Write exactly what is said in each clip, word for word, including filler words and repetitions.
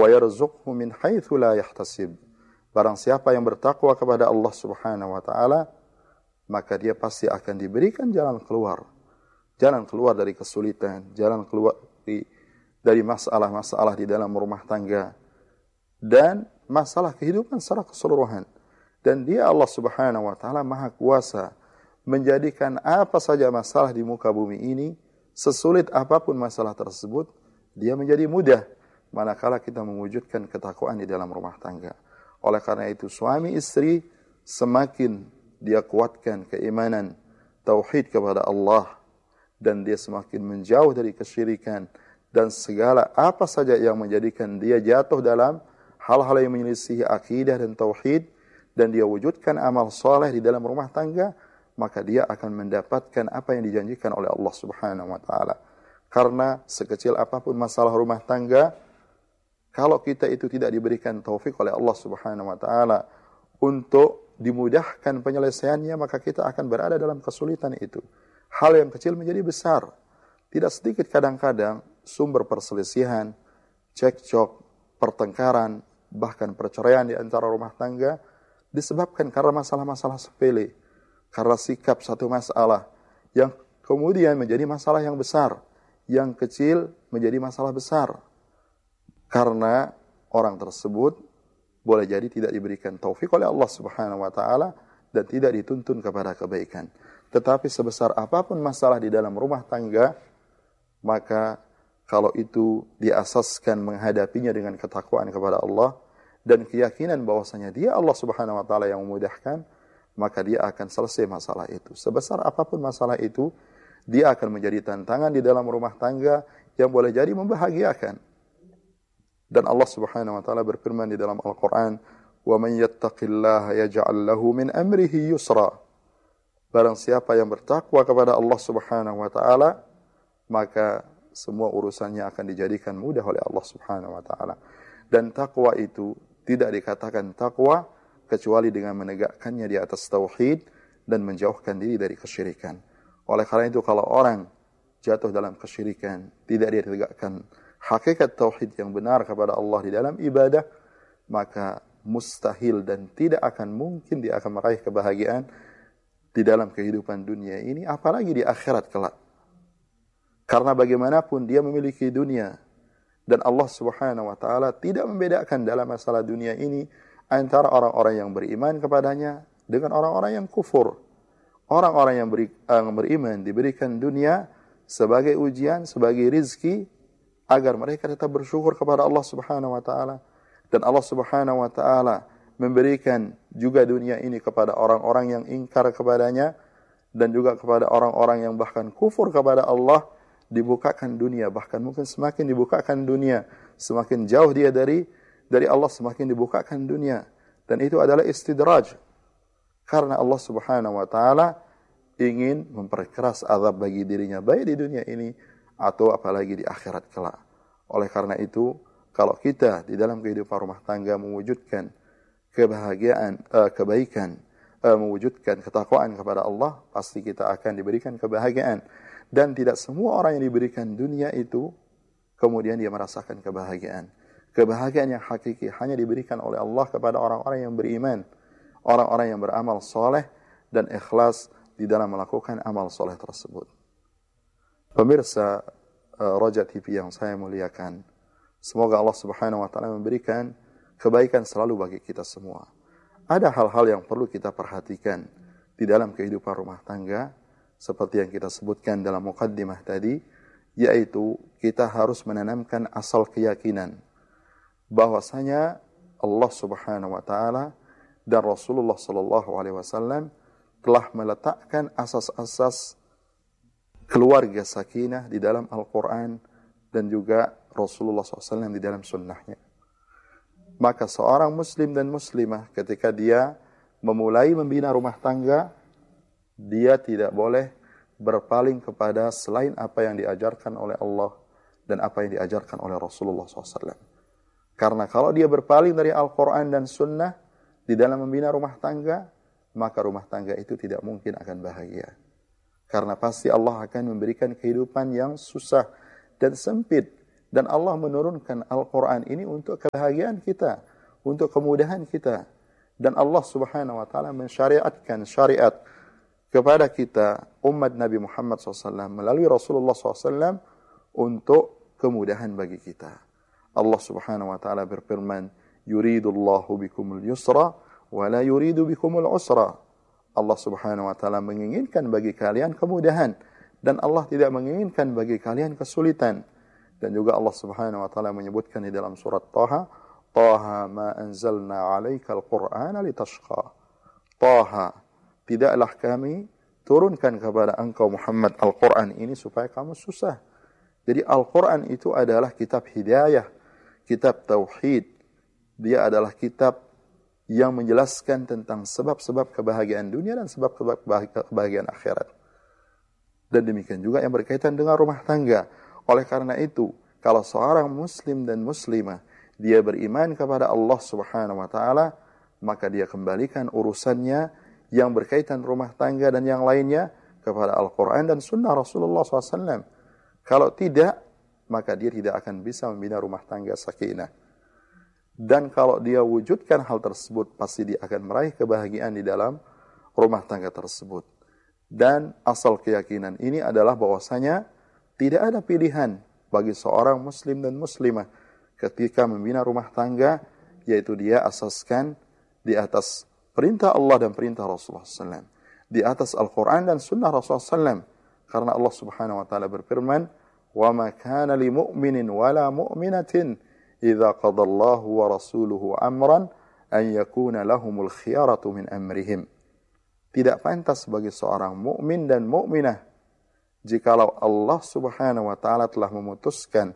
wa yarzuqhu min haitsu la yahtasib. Barang siapa yang bertakwa kepada Allah Subhanahu wa taala, maka dia pasti akan diberikan jalan keluar. Jalan keluar dari kesulitan, jalan keluar di, dari masalah-masalah di dalam rumah tangga dan masalah kehidupan secara keseluruhan. Dan dia Allah Subhanahu wa taala Maha Kuasa menjadikan apa saja masalah di muka bumi ini, sesulit apapun masalah tersebut, dia menjadi mudah manakala kita mewujudkan ketakwaan di dalam rumah tangga. Oleh karena itu suami istri semakin dia kuatkan keimanan tauhid kepada Allah dan dia semakin menjauh dari kesyirikan dan segala apa saja yang menjadikan dia jatuh dalam hal-hal yang menyelisihi akidah dan tauhid, dan dia wujudkan amal soleh di dalam rumah tangga, maka dia akan mendapatkan apa yang dijanjikan oleh Allah Subhanahu wa taala. Karena sekecil apapun masalah rumah tangga, kalau kita itu tidak diberikan taufik oleh Allah Subhanahu wa taala untuk dimudahkan penyelesaiannya, maka kita akan berada dalam kesulitan itu. Hal yang kecil menjadi besar. Tidak sedikit kadang-kadang sumber perselisihan, cekcok, pertengkaran, bahkan perceraian di antara rumah tangga disebabkan karena masalah-masalah sepele, karena sikap satu masalah yang kemudian menjadi masalah yang besar, yang kecil menjadi masalah besar. Karena orang tersebut boleh jadi tidak diberikan taufik oleh Allah Subhanahu wa taala dan tidak dituntun kepada kebaikan. Tetapi sebesar apapun masalah di dalam rumah tangga, maka kalau itu diasaskan menghadapinya dengan ketakwaan kepada Allah dan keyakinan bahwasanya dia Allah Subhanahu wa taala yang memudahkan, maka dia akan selesai masalah itu. Sebesar apapun masalah itu, dia akan menjadi tantangan di dalam rumah tangga yang boleh jadi membahagiakan. Dan Allah Subhanahu wa taala berfirman di dalam Al-Qur'an, "Wa man yattaqillaha yaj'al lahu min amrihi yusra." Barang siapa yang bertakwa kepada Allah Subhanahu wa taala, maka semua urusannya akan dijadikan mudah oleh Allah Subhanahu wa taala. Dan takwa itu tidak dikatakan takwa kecuali dengan menegakkannya di atas tauhid dan menjauhkan diri dari kesyirikan. Oleh karena itu kalau orang jatuh dalam kesyirikan, tidak dia tegakkan hakikat tauhid yang benar kepada Allah di dalam ibadah, maka mustahil dan tidak akan mungkin dia akan meraih kebahagiaan di dalam kehidupan dunia ini, apalagi di akhirat kelak. Karena bagaimanapun dia memiliki dunia, dan Allah Subhanahu wa taala tidak membedakan dalam masalah dunia ini antara orang-orang yang beriman kepadanya dengan orang-orang yang kufur. Orang-orang yang, beri, yang beriman diberikan dunia sebagai ujian, sebagai rizki, agar mereka tetap bersyukur kepada Allah Subhanahu wa taala. Dan Allah Subhanahu wa taala memberikan juga dunia ini kepada orang-orang yang ingkar kepadanya dan juga kepada orang-orang yang bahkan kufur kepada Allah, dibukakan dunia, bahkan mungkin semakin dibukakan dunia, semakin jauh dia dari dari Allah, semakin dibukakan dunia. Dan itu adalah istidraj. Karena Allah Subhanahu wa taala ingin memperkeras azab bagi dirinya baik di dunia ini atau apalagi di akhirat kelak. Oleh karena itu, kalau kita di dalam kehidupan rumah tangga mewujudkan kebahagiaan, uh, kebaikan, uh, mewujudkan ketakwaan kepada Allah, pasti kita akan diberikan kebahagiaan. Dan tidak semua orang yang diberikan dunia itu kemudian dia merasakan kebahagiaan. Kebahagiaan yang hakiki hanya diberikan oleh Allah kepada orang-orang yang beriman, orang-orang yang beramal soleh dan ikhlas di dalam melakukan amal soleh tersebut. Pemirsa uh, Roja T V yang saya muliakan, semoga Allah Subhanahu wa taala memberikan kebaikan selalu bagi kita semua. Ada hal-hal yang perlu kita perhatikan di dalam kehidupan rumah tangga, seperti yang kita sebutkan dalam muqaddimah tadi, yaitu kita harus menanamkan asal keyakinan bahwasanya Allah Subhanahu wa taala dan Rasulullah sallallahu alaihi wasallam telah meletakkan asas-asas keluarga sakinah di dalam Al-Qur'an dan juga Rasulullah sallallahu alaihi wasallam di dalam sunnahnya. Maka seorang muslim dan muslimah ketika dia memulai membina rumah tangga, dia tidak boleh berpaling kepada selain apa yang diajarkan oleh Allah dan apa yang diajarkan oleh Rasulullah sallallahu alaihi wasallam. Karena kalau dia berpaling dari Al-Quran dan Sunnah di dalam membina rumah tangga, maka rumah tangga itu tidak mungkin akan bahagia. Karena pasti Allah akan memberikan kehidupan yang susah dan sempit Dan Allah menurunkan Al-Quran ini untuk kebahagiaan kita, untuk kemudahan kita. Dan Allah subhanahu wa ta'ala mensyariatkan syariat kepada kita, umat Nabi Muhammad shallallahu alaihi wasallam, melalui Rasulullah shallallahu alaihi wasallam untuk kemudahan bagi kita. Allah subhanahu wa ta'ala berfirman, yuridullahu bikumul yusra, wa la yuridu bikumul usra. Allah subhanahu wa ta'ala menginginkan bagi kalian kemudahan, dan Allah tidak menginginkan bagi kalian kesulitan. Dan juga Allah subhanahu wa ta'ala menyebutkan di dalam surat Taha, Taha ma anzalna alaikal qur'ana litashqa. Taha, tidaklah kami turunkan kepada engkau Muhammad Al-Quran ini supaya kamu susah. Jadi Al-Quran itu adalah kitab hidayah, kitab tauhid. Dia adalah kitab yang menjelaskan tentang sebab-sebab kebahagiaan dunia dan sebab-sebab kebahagiaan akhirat. Dan demikian juga yang berkaitan dengan rumah tangga. Oleh karena itu, kalau seorang muslim dan muslimah, dia beriman kepada Allah subhanahu wa ta'ala, maka dia kembalikan urusannya yang berkaitan rumah tangga dan yang lainnya kepada Al-Quran dan sunnah Rasulullah shallallahu alaihi wasallam. Kalau tidak, maka dia tidak akan bisa membina rumah tangga sakinah. Dan kalau dia wujudkan hal tersebut, pasti dia akan meraih kebahagiaan di dalam rumah tangga tersebut. Dan asal keyakinan ini adalah bahwasanya tidak ada pilihan bagi seorang muslim dan muslimah ketika membina rumah tangga, yaitu dia asaskan di atas perintah Allah dan perintah Rasulullah shallallahu alaihi wasallam, di atas Al-Quran dan sunnah Rasulullah shallallahu alaihi wasallam. Karena Allah subhanahu wa ta'ala berfirman, وَمَا كَانَ لِمُؤْمِنٍ وَلَا مُؤْمِنَةٍ إِذَا قَضَى اللَّهُ وَرَسُولُهُ أَمْرًا أَنْ يَكُونَ لَهُمُ الْخِيَرَةُ مِنْ أَمْرِهِمْ. Tidak pantas bagi seorang mukmin dan mukminah jikalau Allah subhanahu wa ta'ala telah memutuskan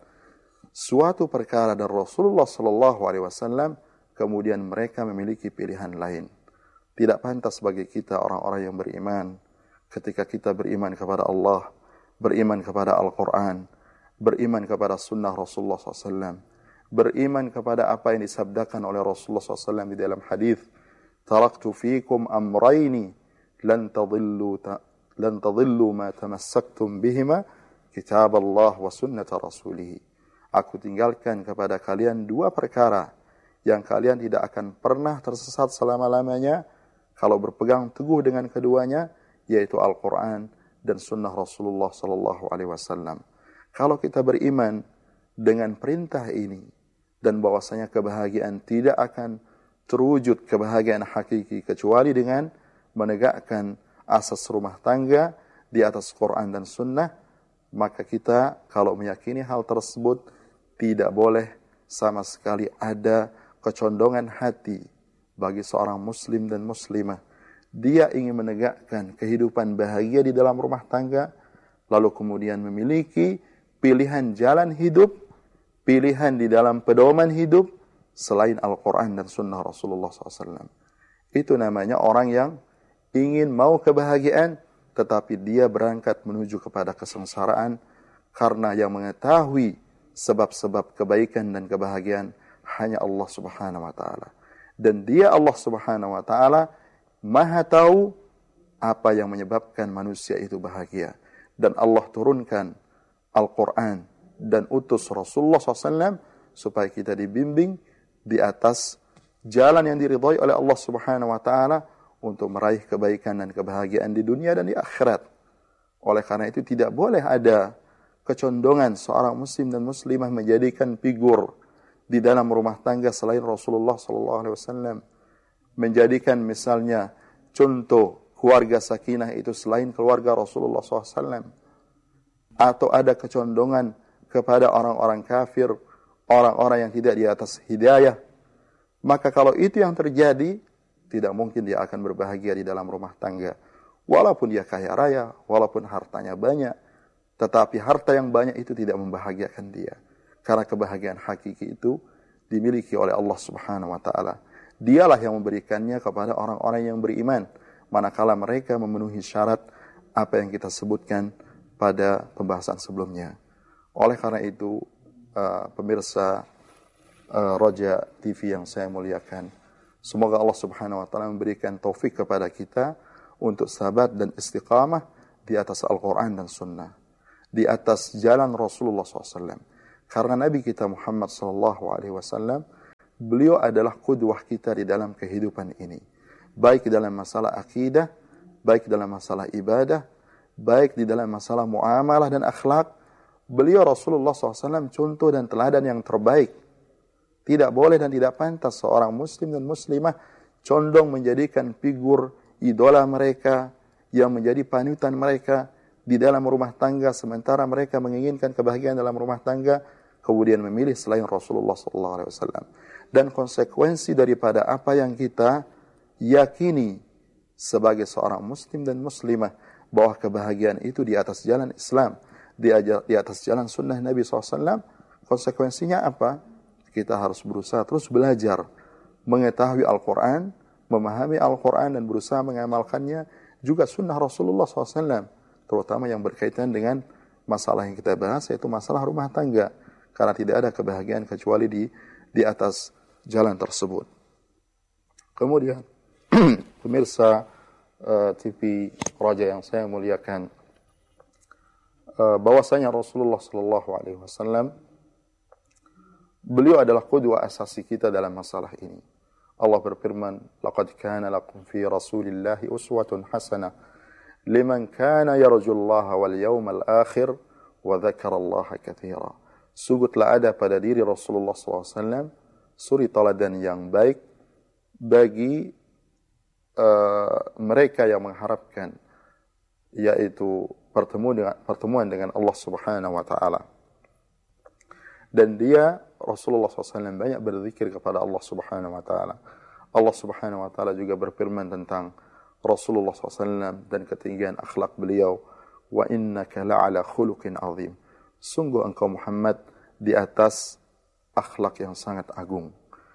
suatu perkara dari Rasulullah sallallahu alaihi wasallam, kemudian mereka memiliki pilihan lain. Tidak pantas bagi kita orang-orang yang beriman, ketika kita beriman kepada Allah, beriman kepada Al-Quran, beriman kepada sunnah Rasulullah sallallahu alaihi wasallam, beriman kepada apa yang disabdakan oleh Rasulullah sallallahu alaihi wasallam di dalam hadis, taraktu fikum amraini lan tadillu lan tadillu ma tamassaktum bihima kitab Allah wa sunnata rasulih. Aku tinggalkan kepada kalian dua perkara yang kalian tidak akan pernah tersesat selama-lamanya kalau berpegang teguh dengan keduanya, yaitu Al-Quran dan sunnah Rasulullah sallallahu alaihi wasallam. Kalau kita beriman dengan perintah ini dan bahwasanya kebahagiaan tidak akan terwujud kebahagiaan hakiki kecuali dengan menegakkan asas rumah tangga di atas Quran dan sunnah, maka kita kalau meyakini hal tersebut tidak boleh sama sekali ada kecondongan hati bagi seorang muslim dan muslimah. Dia ingin menegakkan kehidupan bahagia di dalam rumah tangga, lalu kemudian memiliki pilihan jalan hidup, pilihan di dalam pedoman hidup selain Al-Quran dan sunnah Rasulullah sallallahu alaihi wasallam. Itu namanya orang yang ingin mau kebahagiaan, tetapi dia berangkat menuju kepada kesengsaraan, karena yang mengetahui sebab-sebab kebaikan dan kebahagiaan hanya Allah subhanahu wa ta'ala. Dan dia Allah subhanahu wa ta'ala maha tahu apa yang menyebabkan manusia itu bahagia. Dan Allah turunkan Al-Quran dan utus Rasulullah sallallahu alaihi wasallam supaya kita dibimbing di atas jalan yang diridhai oleh Allah subhanahu wa ta'ala untuk meraih kebaikan dan kebahagiaan di dunia dan di akhirat. Oleh karena itu tidak boleh ada kecondongan seorang muslim dan muslimah menjadikan figur di dalam rumah tangga selain Rasulullah sallallahu alaihi wasallam, menjadikan misalnya contoh keluarga sakinah itu selain keluarga Rasulullah sallallahu alaihi wasallam, atau ada kecondongan kepada orang-orang kafir, orang-orang yang tidak di atas hidayah. Maka kalau itu yang terjadi, tidak mungkin dia akan berbahagia di dalam rumah tangga. Walaupun dia kaya raya, walaupun hartanya banyak, tetapi harta yang banyak itu tidak membahagiakan dia. Karena kebahagiaan hakiki itu dimiliki oleh Allah subhanahu wa ta'ala. Dialah yang memberikannya kepada orang-orang yang beriman, manakala mereka memenuhi syarat apa yang kita sebutkan pada pembahasan sebelumnya. Oleh karena itu, uh, pemirsa uh, Roja T V yang saya muliakan, semoga Allah subhanahu wa ta'ala memberikan taufik kepada kita untuk sabat dan istiqamah di atas Al-Quran dan Sunnah, di atas jalan Rasulullah sallallahu alaihi wasallam. Karena Nabi kita Muhammad sallallahu alaihi wasallam, beliau adalah qudwah kita di dalam kehidupan ini. Baik dalam masalah akidah, baik dalam masalah ibadah, baik di dalam masalah muamalah dan akhlak. Beliau Rasulullah shallallahu alaihi wasallam contoh dan teladan yang terbaik. Tidak boleh dan tidak pantas seorang muslim dan muslimah condong menjadikan figur idola mereka yang menjadi panutan mereka di dalam rumah tangga, sementara mereka menginginkan kebahagiaan dalam rumah tangga, kemudian memilih selain Rasulullah sallallahu alaihi wasallam. Dan konsekuensi daripada apa yang kita yakini sebagai seorang muslim dan muslimah, bahwa kebahagiaan itu di atas jalan Islam, di, di atas jalan sunnah Nabi shallallahu alaihi wasallam, konsekuensinya apa? Kita harus berusaha terus belajar, mengetahui Al-Quran, memahami Al-Quran dan berusaha mengamalkannya, juga sunnah Rasulullah shallallahu alaihi wasallam, terutama yang berkaitan dengan masalah yang kita bahas, yaitu masalah rumah tangga. Karena tidak ada kebahagiaan kecuali di di atas jalan tersebut. Kemudian, pemirsa uh, T V Raja yang saya muliakan, uh, bahwasanya Rasulullah Sallallahu Alaihi Wasallam, beliau adalah qudwah asasi kita dalam masalah ini. Allah berfirman, "Laqad kana lakum fi Rasulillahi uswatun hasanah liman kana yarjullaha wal yawmal akhir wa dzakarallaha katsira." Sungguh telah ada pada diri Rasulullah sallallahu alaihi wasallam suri teladan yang baik bagi uh, mereka yang mengharapkan, yaitu pertemuan dengan, pertemuan dengan Allah Subhanahu wa taala. Dan dia Rasulullah sallallahu alaihi wasallam banyak berzikir kepada Allah Subhanahu wa taala. Allah Subhanahu wa taala juga berfirman tentang Rasulullah sallallahu alaihi wasallam dan ketinggian akhlak beliau, "Wa innaka la'ala khuluqin azim." Sungguh engkau Muhammad di atas akhlak yang sangat agung.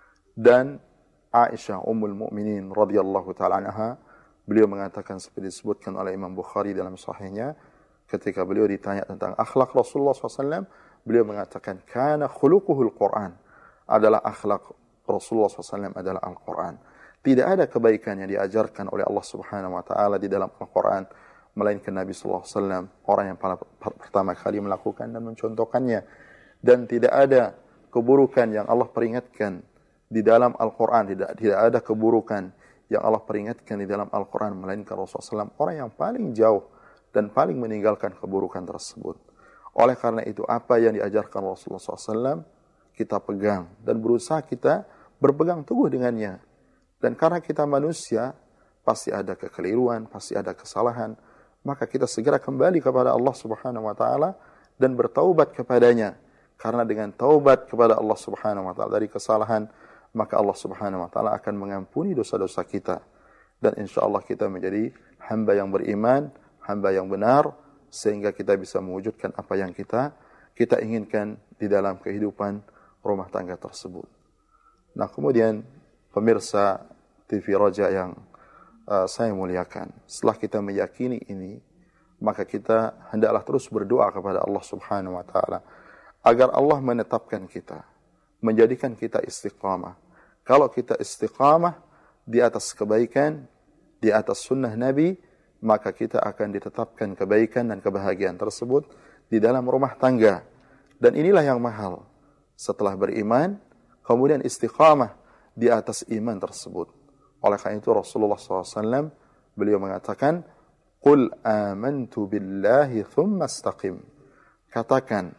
Dan Aisyah Ummul Mukminin radhiyallahu taala anha, beliau mengatakan seperti disebutkan oleh Imam Bukhari dalam sahihnya, ketika beliau ditanya tentang akhlak Rasulullah sallallahu alaihi wasallam, beliau mengatakan, "Kana khuluquhul Qur'an." Adalah akhlak Rasulullah sallallahu alaihi wasallam adalah Al-Quran. Tidak ada kebaikan yang diajarkan oleh Allah Subhanahu wa taala di dalam Al-Quran melainkan Nabi sallallahu alaihi wasallam orang yang pertama kali melakukan dan mencontohkannya. Dan tidak ada keburukan yang Allah peringatkan di dalam Al-Quran, tidak tidak ada keburukan yang Allah peringatkan di dalam Al-Quran melainkan Rasulullah sallallahu alaihi wasallam orang yang paling jauh dan paling meninggalkan keburukan tersebut. Oleh karena itu, apa yang diajarkan Rasulullah sallallahu alaihi wasallam kita pegang dan berusaha kita berpegang teguh dengannya. Dan karena kita manusia, pasti ada kekeliruan, pasti ada kesalahan, maka kita segera kembali kepada Allah Subhanahu wa taala dan bertaubat kepadanya. Karena dengan taubat kepada Allah Subhanahu wa taala dari kesalahan, maka Allah Subhanahu wa taala akan mengampuni dosa-dosa kita. Dan insyaallah kita menjadi hamba yang beriman, hamba yang benar, sehingga kita bisa mewujudkan apa yang kita kita inginkan di dalam kehidupan rumah tangga tersebut. Nah, kemudian pemirsa T V Raja yang uh, saya muliakan, setelah kita meyakini ini, maka kita hendaklah terus berdoa kepada Allah Subhanahu wa taala agar Allah menetapkan kita, menjadikan kita istiqamah. Kalau kita istiqamah di atas kebaikan, di atas sunnah Nabi, maka kita akan ditetapkan kebaikan dan kebahagiaan tersebut di dalam rumah tangga. Dan inilah yang mahal. Setelah beriman, kemudian istiqamah di atas iman tersebut. Oleh karena itu Rasulullah sallallahu alaihi wasallam beliau mengatakan, "Qul amantu billahi thumma istaqim." Katakan,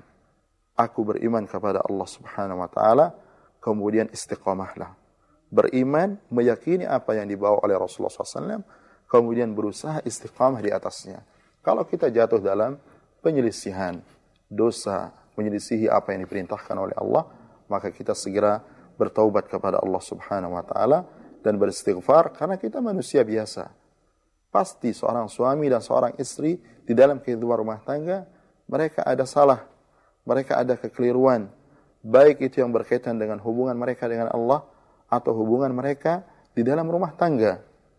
aku beriman kepada Allah Subhanahu wa taala, kemudian istiqamahlah. Beriman, meyakini apa yang dibawa oleh Rasulullah sallallahu alaihi wasallam, kemudian berusaha istiqamah di atasnya. Kalau kita jatuh dalam penyelisihan, dosa, menyelisihi apa yang diperintahkan oleh Allah, maka kita segera bertaubat kepada Allah Subhanahu wa taala dan beristighfar, karena kita manusia biasa. Pasti seorang suami dan seorang istri di dalam kehidupan rumah tangga, mereka ada salah, mereka ada kekeliruan, baik itu yang berkaitan dengan hubungan mereka dengan Allah atau hubungan mereka di dalam rumah tangga.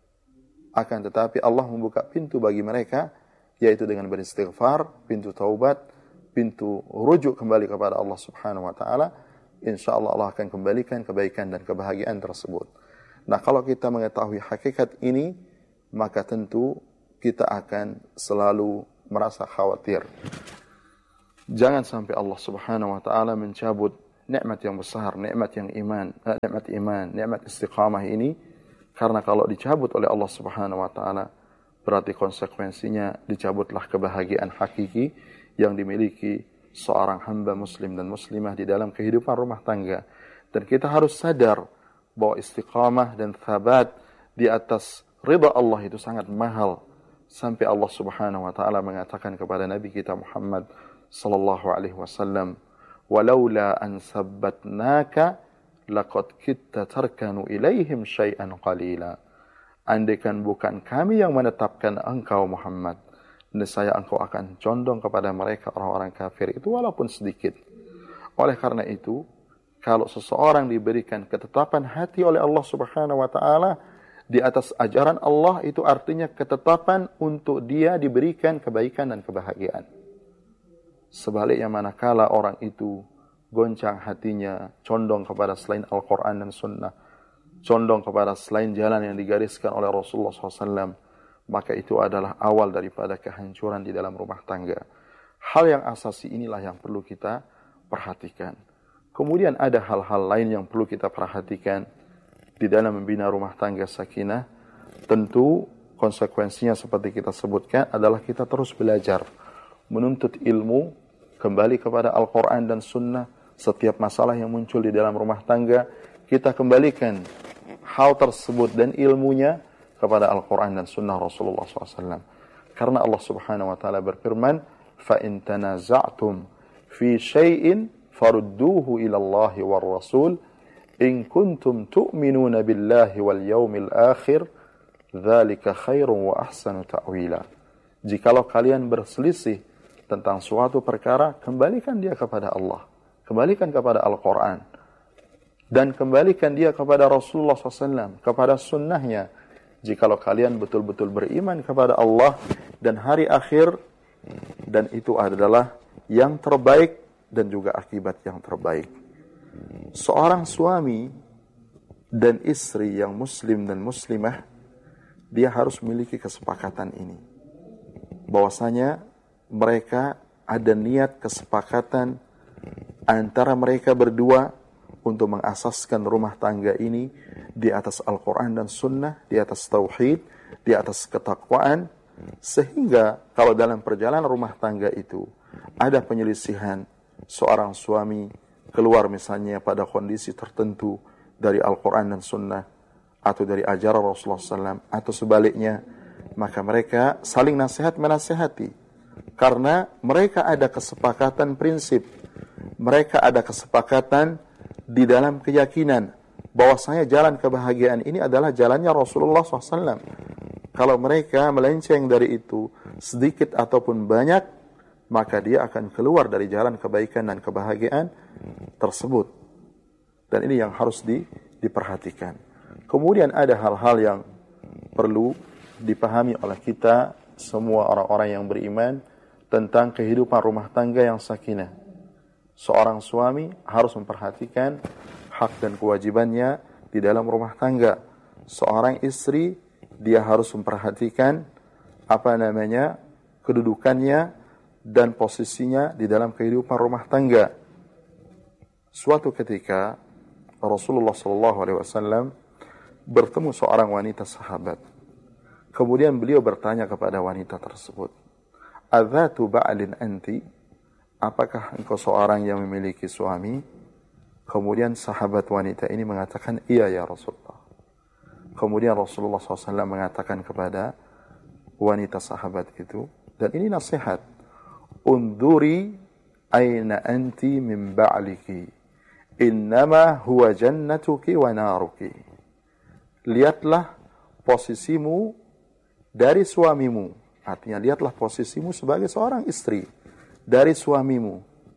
Akan tetapi Allah membuka pintu bagi mereka, yaitu dengan beristighfar, pintu taubat, pintu rujuk kembali kepada Allah Subhanahu wa taala. Insyaallah Allah akan kembalikan kebaikan dan kebahagiaan tersebut. Nah, kalau kita mengetahui hakikat ini, maka tentu kita akan selalu merasa khawatir. Jangan sampai Allah Subhanahu wa taala mencabut nikmat yang besar, nikmat yang iman, eh, nikmat iman, nikmat istiqamah ini, karena kalau dicabut oleh Allah Subhanahu wa taala berarti konsekuensinya dicabutlah kebahagiaan hakiki yang dimiliki seorang hamba muslim dan muslimah di dalam kehidupan rumah tangga. Dan kita harus sadar bahwa istiqamah dan thabat di atas ridha Allah itu sangat mahal. Sampai Allah Subhanahu wa taala mengatakan kepada Nabi kita Muhammad sallallahu alaihi wasallam, "Walaula an sabbatnaka laqad kitta tarkanu ilaihim syai'an qalila." Andaikan bukan kami yang menetapkan engkau Muhammad, nescaya engkau akan condong kepada mereka orang-orang kafir itu walaupun sedikit. Oleh karena itu, kalau seseorang diberikan ketetapan hati oleh Allah Subhanahu wa taala di atas ajaran Allah, itu artinya ketetapan untuk dia diberikan kebaikan dan kebahagiaan. Sebaliknya manakala orang itu goncang hatinya, condong kepada selain Al-Quran dan Sunnah, condong kepada selain jalan yang digariskan oleh Rasulullah shallallahu alaihi wasallam, maka itu adalah awal daripada kehancuran di dalam rumah tangga. Hal yang asasi inilah yang perlu kita perhatikan. Kemudian ada hal-hal lain yang perlu kita perhatikan di dalam membina rumah tangga sakinah. Tentu konsekuensinya seperti kita sebutkan adalah kita terus belajar, menuntut ilmu, kembali kepada Al-Quran dan Sunnah. Setiap masalah yang muncul di dalam rumah tangga, kita kembalikan hal tersebut dan ilmunya kepada Al-Quran dan Sunnah Rasulullah shallallahu alaihi wasallam. Karena Allah Subhanahu wa taala berfirman, "Fa in tanaza'tum fi syai'in farudduhu ila Allah war Rasul in kuntum tu'minuna billahi wal yawmil akhir dzalika khairun wa ahsanu ta'wila." Jikalau kalian berselisih tentang suatu perkara, kembalikan dia kepada Allah, kembalikan kepada Al-Quran, dan kembalikan dia kepada Rasulullah shallallahu alaihi wasallam, kepada sunnahnya. Jikalau kalian betul-betul beriman kepada Allah dan hari akhir, dan itu adalah yang terbaik dan juga akibat yang terbaik. Seorang suami dan istri yang muslim dan muslimah, dia harus memiliki kesepakatan ini, bahwasanya mereka ada niat kesepakatan antara mereka berdua untuk mengasaskan rumah tangga ini di atas Al-Quran dan Sunnah, di atas Tauhid, di atas ketakwaan, sehingga kalau dalam perjalanan rumah tangga itu ada penyelisihan, seorang suami keluar misalnya pada kondisi tertentu dari Al-Quran dan Sunnah, atau dari ajaran Rasulullah shallallahu alaihi wasallam, atau sebaliknya, maka mereka saling nasihat menasihati. Karena mereka ada kesepakatan prinsip, mereka ada kesepakatan di dalam keyakinan bahwasanya jalan kebahagiaan ini adalah jalannya Rasulullah shallallahu alaihi wasallam. Kalau mereka melenceng dari itu sedikit ataupun banyak, maka dia akan keluar dari jalan kebaikan dan kebahagiaan tersebut. Dan ini yang harus di, diperhatikan. Kemudian ada hal-hal yang perlu dipahami oleh kita semua orang-orang yang beriman tentang kehidupan rumah tangga yang sakinah. Seorang suami harus memperhatikan hak dan kewajibannya di dalam rumah tangga. Seorang istri, dia harus memperhatikan apa namanya kedudukannya dan posisinya di dalam kehidupan rumah tangga. Suatu ketika Rasulullah shallallahu alaihi wasallam bertemu seorang wanita sahabat. Kemudian beliau bertanya kepada wanita tersebut, "Adzatu ba'lin anti?" Apakah engkau seorang yang memiliki suami? Kemudian sahabat wanita ini mengatakan, "Iya ya Rasulullah." Kemudian Rasulullah shallallahu alaihi wasallam mengatakan kepada wanita sahabat itu, dan ini nasihat, "Unduri aina anti min ba'liki, innama huwa jannatuki wa naruki." Lihatlah posisimu dari suamimu. Artinya lihatlah posisimu sebagai seorang istri dari suamimu.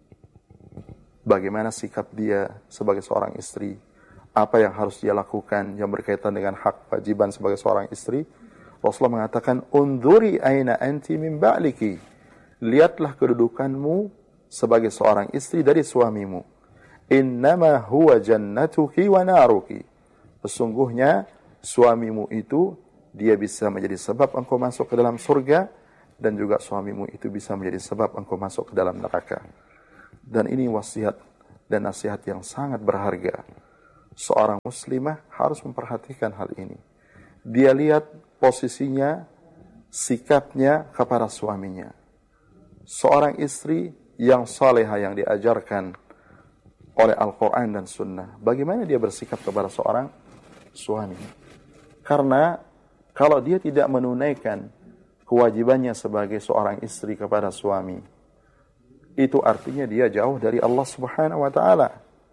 Bagaimana sikap dia sebagai seorang istri? Apa yang harus dia lakukan yang berkaitan dengan hak kewajiban sebagai seorang istri? Rasulullah mengatakan, "Undhuri aina anti min ba'liki." Lihatlah kedudukanmu sebagai seorang istri dari suamimu. "Innama huwa jannatuki wa naruki." Sesungguhnya suamimu itu dia bisa menjadi sebab engkau masuk ke dalam surga, dan juga suamimu itu bisa menjadi sebab engkau masuk ke dalam neraka. Dan ini wasiat dan nasihat yang sangat berharga. Seorang muslimah harus memperhatikan hal ini. Dia lihat posisinya, sikapnya kepada suaminya. Seorang istri yang salehah yang diajarkan oleh Al-Quran dan Sunnah, bagaimana dia bersikap kepada seorang suami? Karena kalau dia tidak menunaikan kewajibannya sebagai seorang istri kepada suami, itu artinya dia jauh dari Allah Subhanahu wa taala.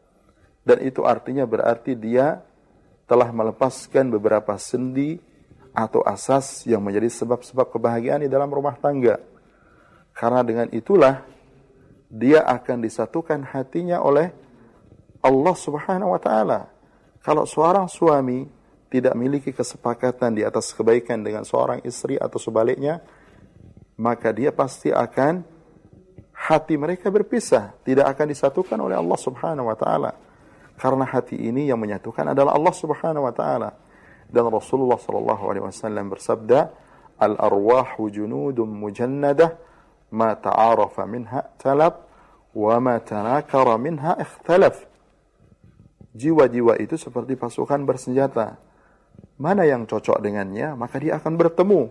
Dan itu artinya berarti dia telah melepaskan beberapa sendi atau asas yang menjadi sebab-sebab kebahagiaan di dalam rumah tangga. Karena dengan itulah dia akan disatukan hatinya oleh Allah Subhanahu wa taala. Kalau seorang suami tidak memiliki kesepakatan di atas kebaikan dengan seorang istri atau sebaliknya, maka dia pasti akan hati mereka berpisah, tidak akan disatukan oleh Allah Subhanahu wa taala. Karena hati ini yang menyatukan adalah Allah Subhanahu wa taala. Dan Rasulullah sallallahu alaihi wasallam bersabda, "Al-arwahu junudun mujannadah, ma ta'arafa minha talab, wa ma tanakara minha ikhtalaf." Jiwa-jiwa itu seperti pasukan bersenjata. Mana yang cocok dengannya, maka dia akan bertemu.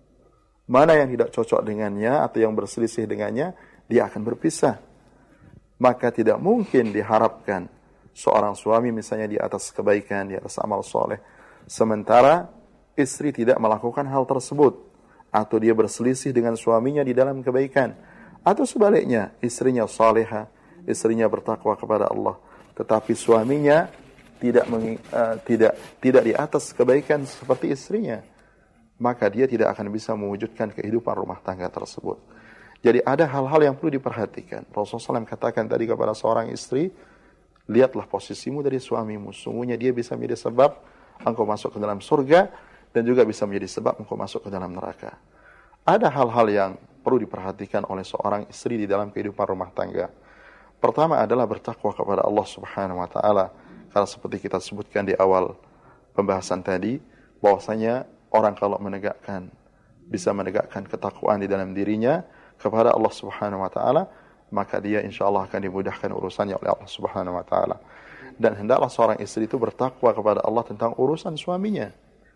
Mana yang tidak cocok dengannya atau yang berselisih dengannya, dia akan berpisah. Maka tidak mungkin diharapkan seorang suami misalnya di atas kebaikan, di atas amal soleh, sementara istri tidak melakukan hal tersebut, atau dia berselisih dengan suaminya di dalam kebaikan, atau sebaliknya istrinya salehah, istrinya bertakwa kepada Allah, tetapi suaminya tidak mengi, uh, tidak tidak di atas kebaikan seperti istrinya, maka dia tidak akan bisa mewujudkan kehidupan rumah tangga tersebut. Jadi ada hal-hal yang perlu diperhatikan. Rasulullah shallallahu alaihi wasallam katakan tadi kepada seorang istri, lihatlah posisimu dari suamimu. Sungguhnya dia bisa menjadi sebab engkau masuk ke dalam surga, dan juga bisa menjadi sebab engkau masuk ke dalam neraka. Ada hal-hal yang perlu diperhatikan oleh seorang istri di dalam kehidupan rumah tangga. Pertama adalah bertakwa kepada Allah Subhanahu wa taala. Karena seperti kita sebutkan di awal pembahasan tadi, bahwasanya orang kalau menegakkan, bisa menegakkan ketakwaan di dalam dirinya kepada Allah Subhanahu wa taala, maka dia insyaallah akan dimudahkan urusannya oleh Allah Subhanahu wa taala. Dan hendaklah seorang istri itu bertakwa kepada Allah tentang urusan suaminya.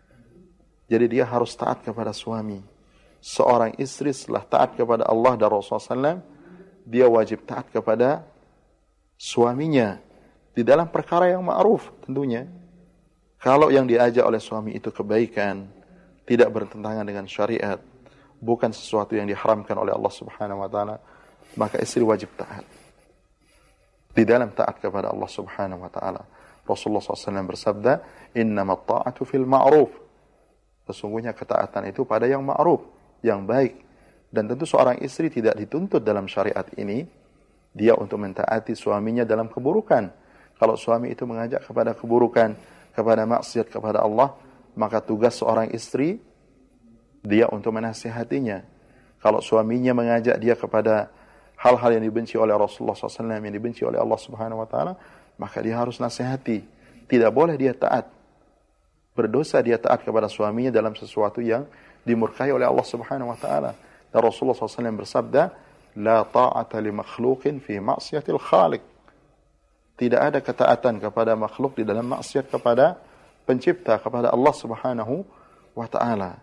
Jadi dia harus taat kepada suami. Seorang istri setelah taat kepada Allah dan Rasulullah shallallahu alaihi wasallam, dia wajib taat kepada suaminya di dalam perkara yang ma'ruf tentunya. Kalau yang diajak oleh suami itu kebaikan, tidak bertentangan dengan syariat, bukan sesuatu yang diharamkan oleh Allah Subhanahu wa taala, maka istri wajib taat. Di dalam taat kepada Allah Subhanahu wa taala, Rasulullah shallallahu alaihi wasallam bersabda, "Innamat ta'atu fil ma'ruf." Sesungguhnya ketaatan itu pada yang ma'ruf, yang baik. Dan tentu seorang istri tidak dituntut dalam syariat ini dia untuk mentaati suaminya dalam keburukan. Kalau suami itu mengajak kepada keburukan, kepada maksiat kepada Allah, maka tugas seorang istri dia untuk menasihatinya. Kalau suaminya mengajak dia kepada hal-hal yang dibenci oleh Rasulullah shallallahu alaihi wasallam, yang dibenci oleh Allah Subhanahu wa taala, maka dia harus nasihati. Tidak boleh dia taat. Berdosa dia taat kepada suaminya dalam sesuatu yang dimurkai oleh Allah Subhanahu wa taala. Dan Rasulullah shallallahu alaihi wasallam bersabda, "La ta'ata li makhluqin fi ma'siyatil khaliq." Tidak ada ketaatan kepada makhluk di dalam maksiat kepada pencipta, kepada Allah Subhanahu wa taala.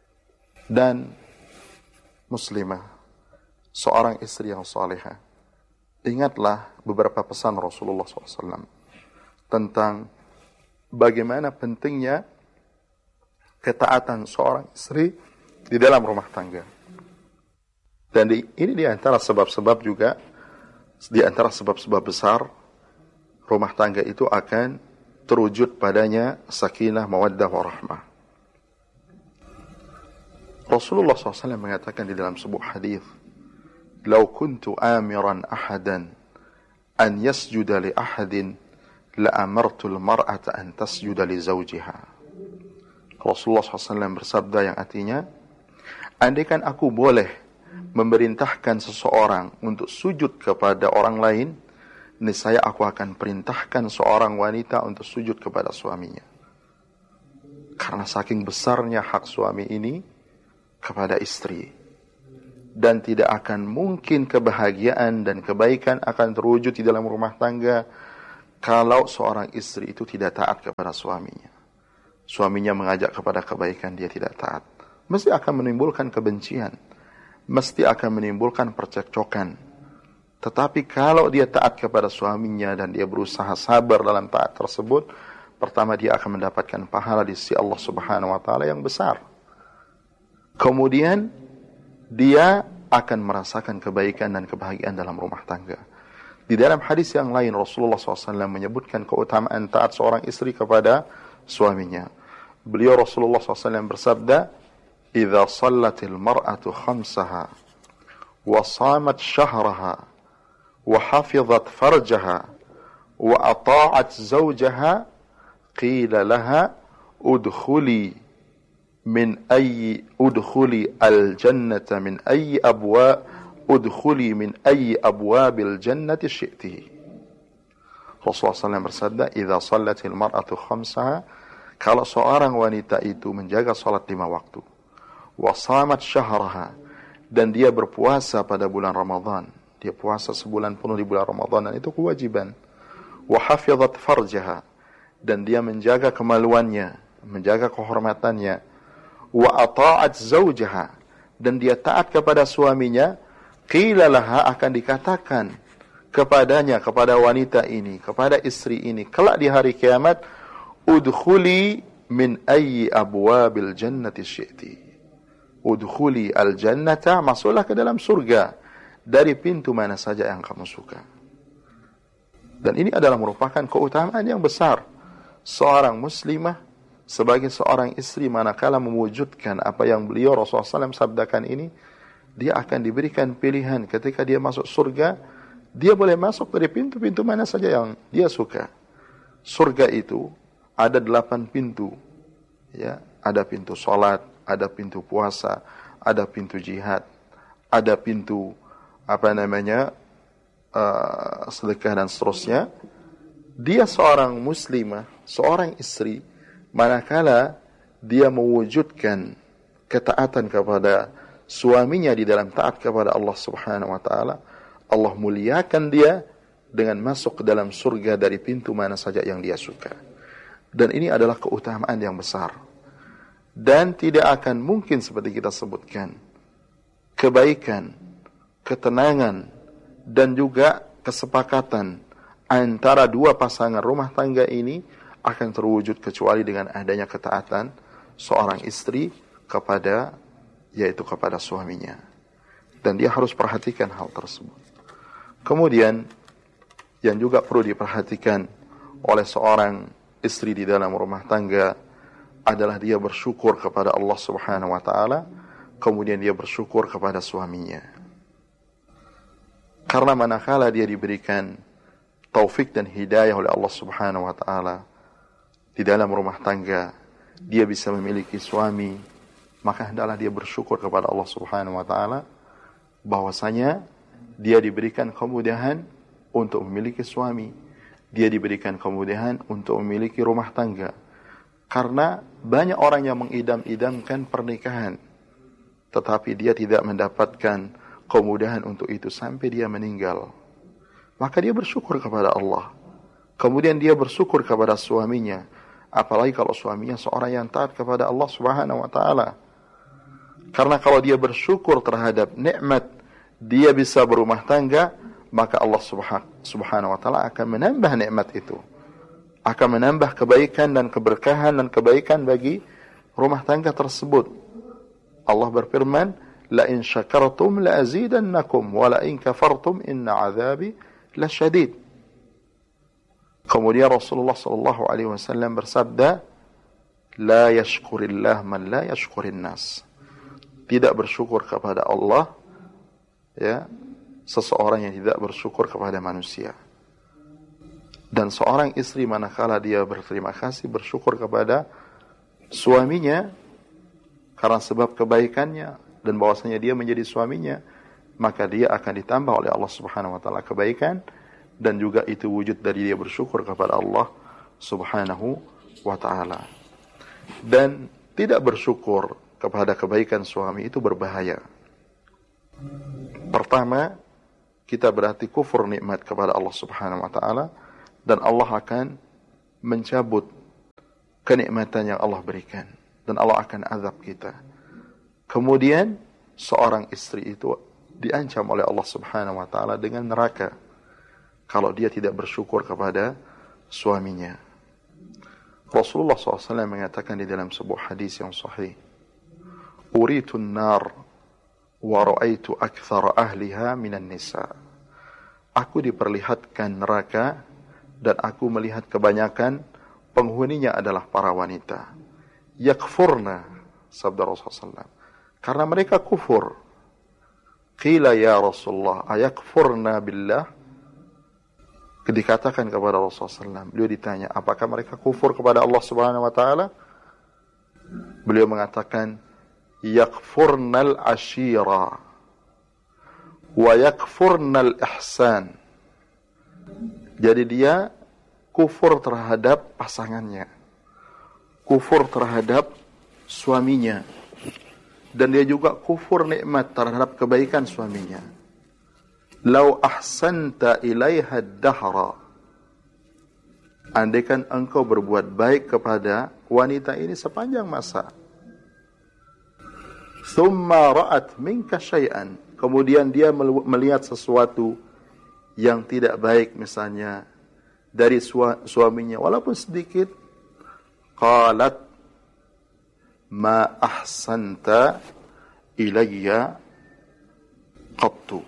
Dan muslimah, seorang istri yang salihah, ingatlah beberapa pesan Rasulullah shallallahu alaihi wasallam tentang bagaimana pentingnya ketaatan seorang istri di dalam rumah tangga. Dan di, ini di antara sebab-sebab juga, di antara sebab-sebab besar rumah tangga itu akan terwujud padanya sakinah, mawaddah, warahmah. Rasulullah shallallahu alaihi wasallam mengatakan di dalam sebuah hadis, "Lau kuntu amiran ahadan an yasjuda li ahadin la amartu al-mar'ata an tasjuda li zawjiha." Rasulullah shallallahu alaihi wasallam bersabda yang artinya, andaikan aku boleh memerintahkan seseorang untuk sujud kepada orang lain, niscaya aku akan perintahkan seorang wanita untuk sujud kepada suaminya. Karena saking besarnya hak suami ini kepada istri. dan tidak akan mungkin kebahagiaan dan kebaikan akan terwujud di dalam rumah tangga kalau seorang istri itu tidak taat kepada suaminya. Suaminya mengajak kepada kebaikan, dia tidak taat. Mesti akan menimbulkan kebencian, mesti akan menimbulkan percekcokan. Tetapi kalau dia taat kepada suaminya dan dia berusaha sabar dalam taat tersebut, pertama dia akan mendapatkan pahala di sisi Allah Subhanahu wa taala yang besar. Kemudian dia akan merasakan kebaikan dan kebahagiaan dalam rumah tangga. Di dalam hadis yang lain Rasulullah shallallahu alaihi wasallam menyebutkan keutamaan taat seorang istri kepada suaminya. Beliau Rasulullah shallallahu alaihi wasallam bersabda, "Idza shallatil mar'atu khamsaha wa shamat shahraha وحفظت فرجها وأطاعت زوجها قيل لها ادخلي من أي ادخلي الجنة من أي أبواب ادخلي من أي أبواب الجنة شئته." Rasulullah shallallahu alaihi wasallam bersabda, "Idza shallatil mar'atu khamsaha," kalau seorang wanita itu menjaga salat lima waktu, wa shamat syahraha, dan dia berpuasa pada bulan Ramadan. Dia puasa sebulan penuh di bulan Ramadan dan itu kewajiban. Wa hafizat farjaha, dan dia menjaga kemaluannya, menjaga kehormatannya. Wa ata'at zaujaha, dan dia taat kepada suaminya. Qila laha, akan dikatakan kepadanya, kepada wanita ini, kepada istri ini, kelak di hari kiamat, udkhuli min ayyi abwabil jannati syi'ti. Udkhuli al jannata, masuklah ke dalam surga dari pintu mana saja yang kamu suka. Dan ini adalah merupakan keutamaan yang besar. Seorang muslimah sebagai seorang istri manakala mewujudkan apa yang beliau Rasulullah shallallahu alaihi wasallam sabdakan ini, dia akan diberikan pilihan ketika dia masuk surga, dia boleh masuk dari pintu-pintu mana saja yang dia suka. Surga itu ada delapan pintu. Ya, ada pintu salat, ada pintu puasa, ada pintu jihad, ada pintu apa namanya uh, sedekah dan seterusnya. Dia seorang muslimah, seorang istri, manakala dia mewujudkan ketaatan kepada suaminya di dalam taat kepada Allah Subhanahu wa taala, Allah muliakan dia dengan masuk ke dalam surga dari pintu mana saja yang dia suka. Dan ini adalah keutamaan yang besar. Dan tidak akan mungkin seperti kita sebutkan, kebaikan, ketenangan, dan juga kesepakatan antara dua pasangan rumah tangga ini akan terwujud kecuali dengan adanya ketaatan seorang istri kepada, yaitu kepada suaminya. Dan dia harus perhatikan hal tersebut. Kemudian yang juga perlu diperhatikan oleh seorang istri di dalam rumah tangga adalah dia bersyukur kepada Allah Subhanahu wa taala, kemudian dia bersyukur kepada suaminya. Karena manakala dia diberikan taufik dan hidayah oleh Allah Subhanahu wa taala di dalam rumah tangga, dia bisa memiliki suami, maka hendaklah dia bersyukur kepada Allah Subhanahu wa taala bahwasanya dia diberikan kemudahan untuk memiliki suami, dia diberikan kemudahan untuk memiliki rumah tangga. Karena banyak orang yang mengidam-idamkan pernikahan, tetapi dia tidak mendapatkan kemudahan untuk itu sampai dia meninggal. Maka dia bersyukur kepada Allah. Kemudian dia bersyukur kepada suaminya. Apalagi kalau suaminya seorang yang taat kepada Allah Subhanahu wa taala. Karena kalau dia bersyukur terhadap nikmat dia bisa berumah tangga, maka Allah Subhanahu wa taala akan menambah nikmat itu. Akan menambah kebaikan dan keberkahan dan kebaikan bagi rumah tangga tersebut. Allah berfirman, "La in syakartum la azidannakum wa la in kafartum inna 'adzabi lasyadid." Kemudian Rasulullah sallallahu alaihi wasallam bersabda, "La yashkurillah man la yashkurin nas." Tidak bersyukur kepada Allah ya seseorang yang tidak bersyukur kepada manusia. Dan seorang istri manakala dia berterima kasih, bersyukur kepada suaminya karena sebab kebaikannya dan bahwasanya dia menjadi suaminya, maka dia akan ditambah oleh Allah Subhanahu wa taala kebaikan, dan juga itu wujud dari dia bersyukur kepada Allah Subhanahu wa taala. Dan tidak bersyukur kepada kebaikan suami itu berbahaya. Pertama, kita berarti kufur nikmat kepada Allah Subhanahu wa taala, dan Allah akan mencabut kenikmatan yang Allah berikan, dan Allah akan azab kita. Kemudian seorang istri itu diancam oleh Allah Subhanahu wa taala dengan neraka kalau dia tidak bersyukur kepada suaminya. Rasulullah shallallahu alaihi wasallam mengatakan di dalam sebuah hadis yang sahih, "Uritun nar wa ra'aitu aktsara ahliha minan nisa." Aku diperlihatkan neraka dan aku melihat kebanyakan penghuninya adalah para wanita. Yakfurna, sabda Rasulullah shallallahu alaihi wasallam, karena mereka kufur. Qila ya Rasulullah, ayakfurna billah? Dikatakan kepada Rasulullah shallallahu alaihi wasallam, beliau ditanya, apakah mereka kufur kepada Allah Subhanahu wa taala? Beliau mengatakan, yakfurnal ashira wa yakfurnal ihsan. Jadi dia kufur terhadap pasangannya, kufur terhadap suaminya, dan dia juga kufur nikmat terhadap kebaikan suaminya. Lau ahsanta ilaiha dahra, andaikan engkau berbuat baik kepada wanita ini sepanjang masa, thumma ra'at minka syai'an, kemudian dia melihat sesuatu yang tidak baik misalnya dari suaminya walaupun sedikit, qalat ma ahsanta ilayya qattu,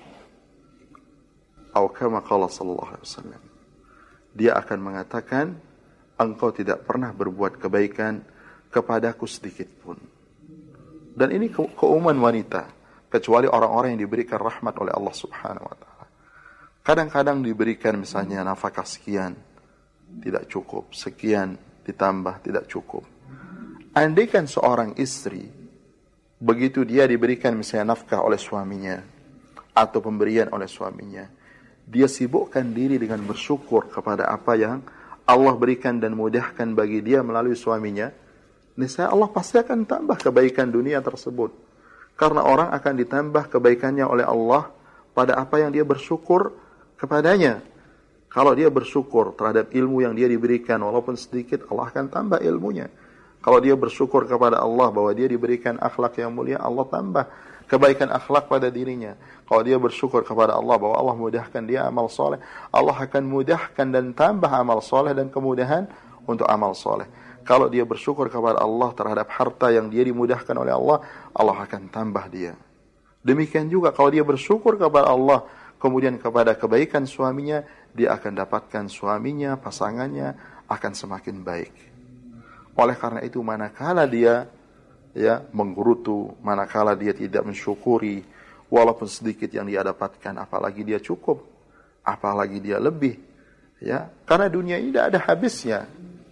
atau kama qala sallallahu alaihi wasallam, dia akan mengatakan, engkau tidak pernah berbuat kebaikan kepadaku sedikit pun. Dan ini ke- keumuman wanita, kecuali orang-orang yang diberikan rahmat oleh Allah Subhanahu wa taala. Kadang-kadang diberikan misalnya nafkah sekian, tidak cukup, sekian ditambah tidak cukup. Andaikan seorang istri, begitu dia diberikan misalnya nafkah oleh suaminya atau pemberian oleh suaminya, dia sibukkan diri dengan bersyukur kepada apa yang Allah berikan dan mudahkan bagi dia melalui suaminya, niscaya Allah pasti akan tambah kebaikan dunia tersebut. Karena orang akan ditambah kebaikannya oleh Allah pada apa yang dia bersyukur kepadanya. Kalau dia bersyukur terhadap ilmu yang dia diberikan walaupun sedikit, Allah akan tambah ilmunya. Kalau dia bersyukur kepada Allah bahwa dia diberikan akhlak yang mulia, Allah tambah kebaikan akhlak pada dirinya. Kalau dia bersyukur kepada Allah bahwa Allah mudahkan dia amal soleh, Allah akan mudahkan dan tambah amal soleh dan kemudahan untuk amal soleh. Kalau dia bersyukur kepada Allah terhadap harta yang dia dimudahkan oleh Allah, Allah akan tambah dia. Demikian juga kalau dia bersyukur kepada Allah, kemudian kepada kebaikan suaminya, dia akan dapatkan suaminya, pasangannya akan semakin baik. Oleh karena itu, manakala dia ya menggerutu, manakala dia tidak mensyukuri walaupun sedikit yang dia dapatkan, apalagi dia cukup, apalagi dia lebih, ya, karena dunia ini tidak ada habisnya.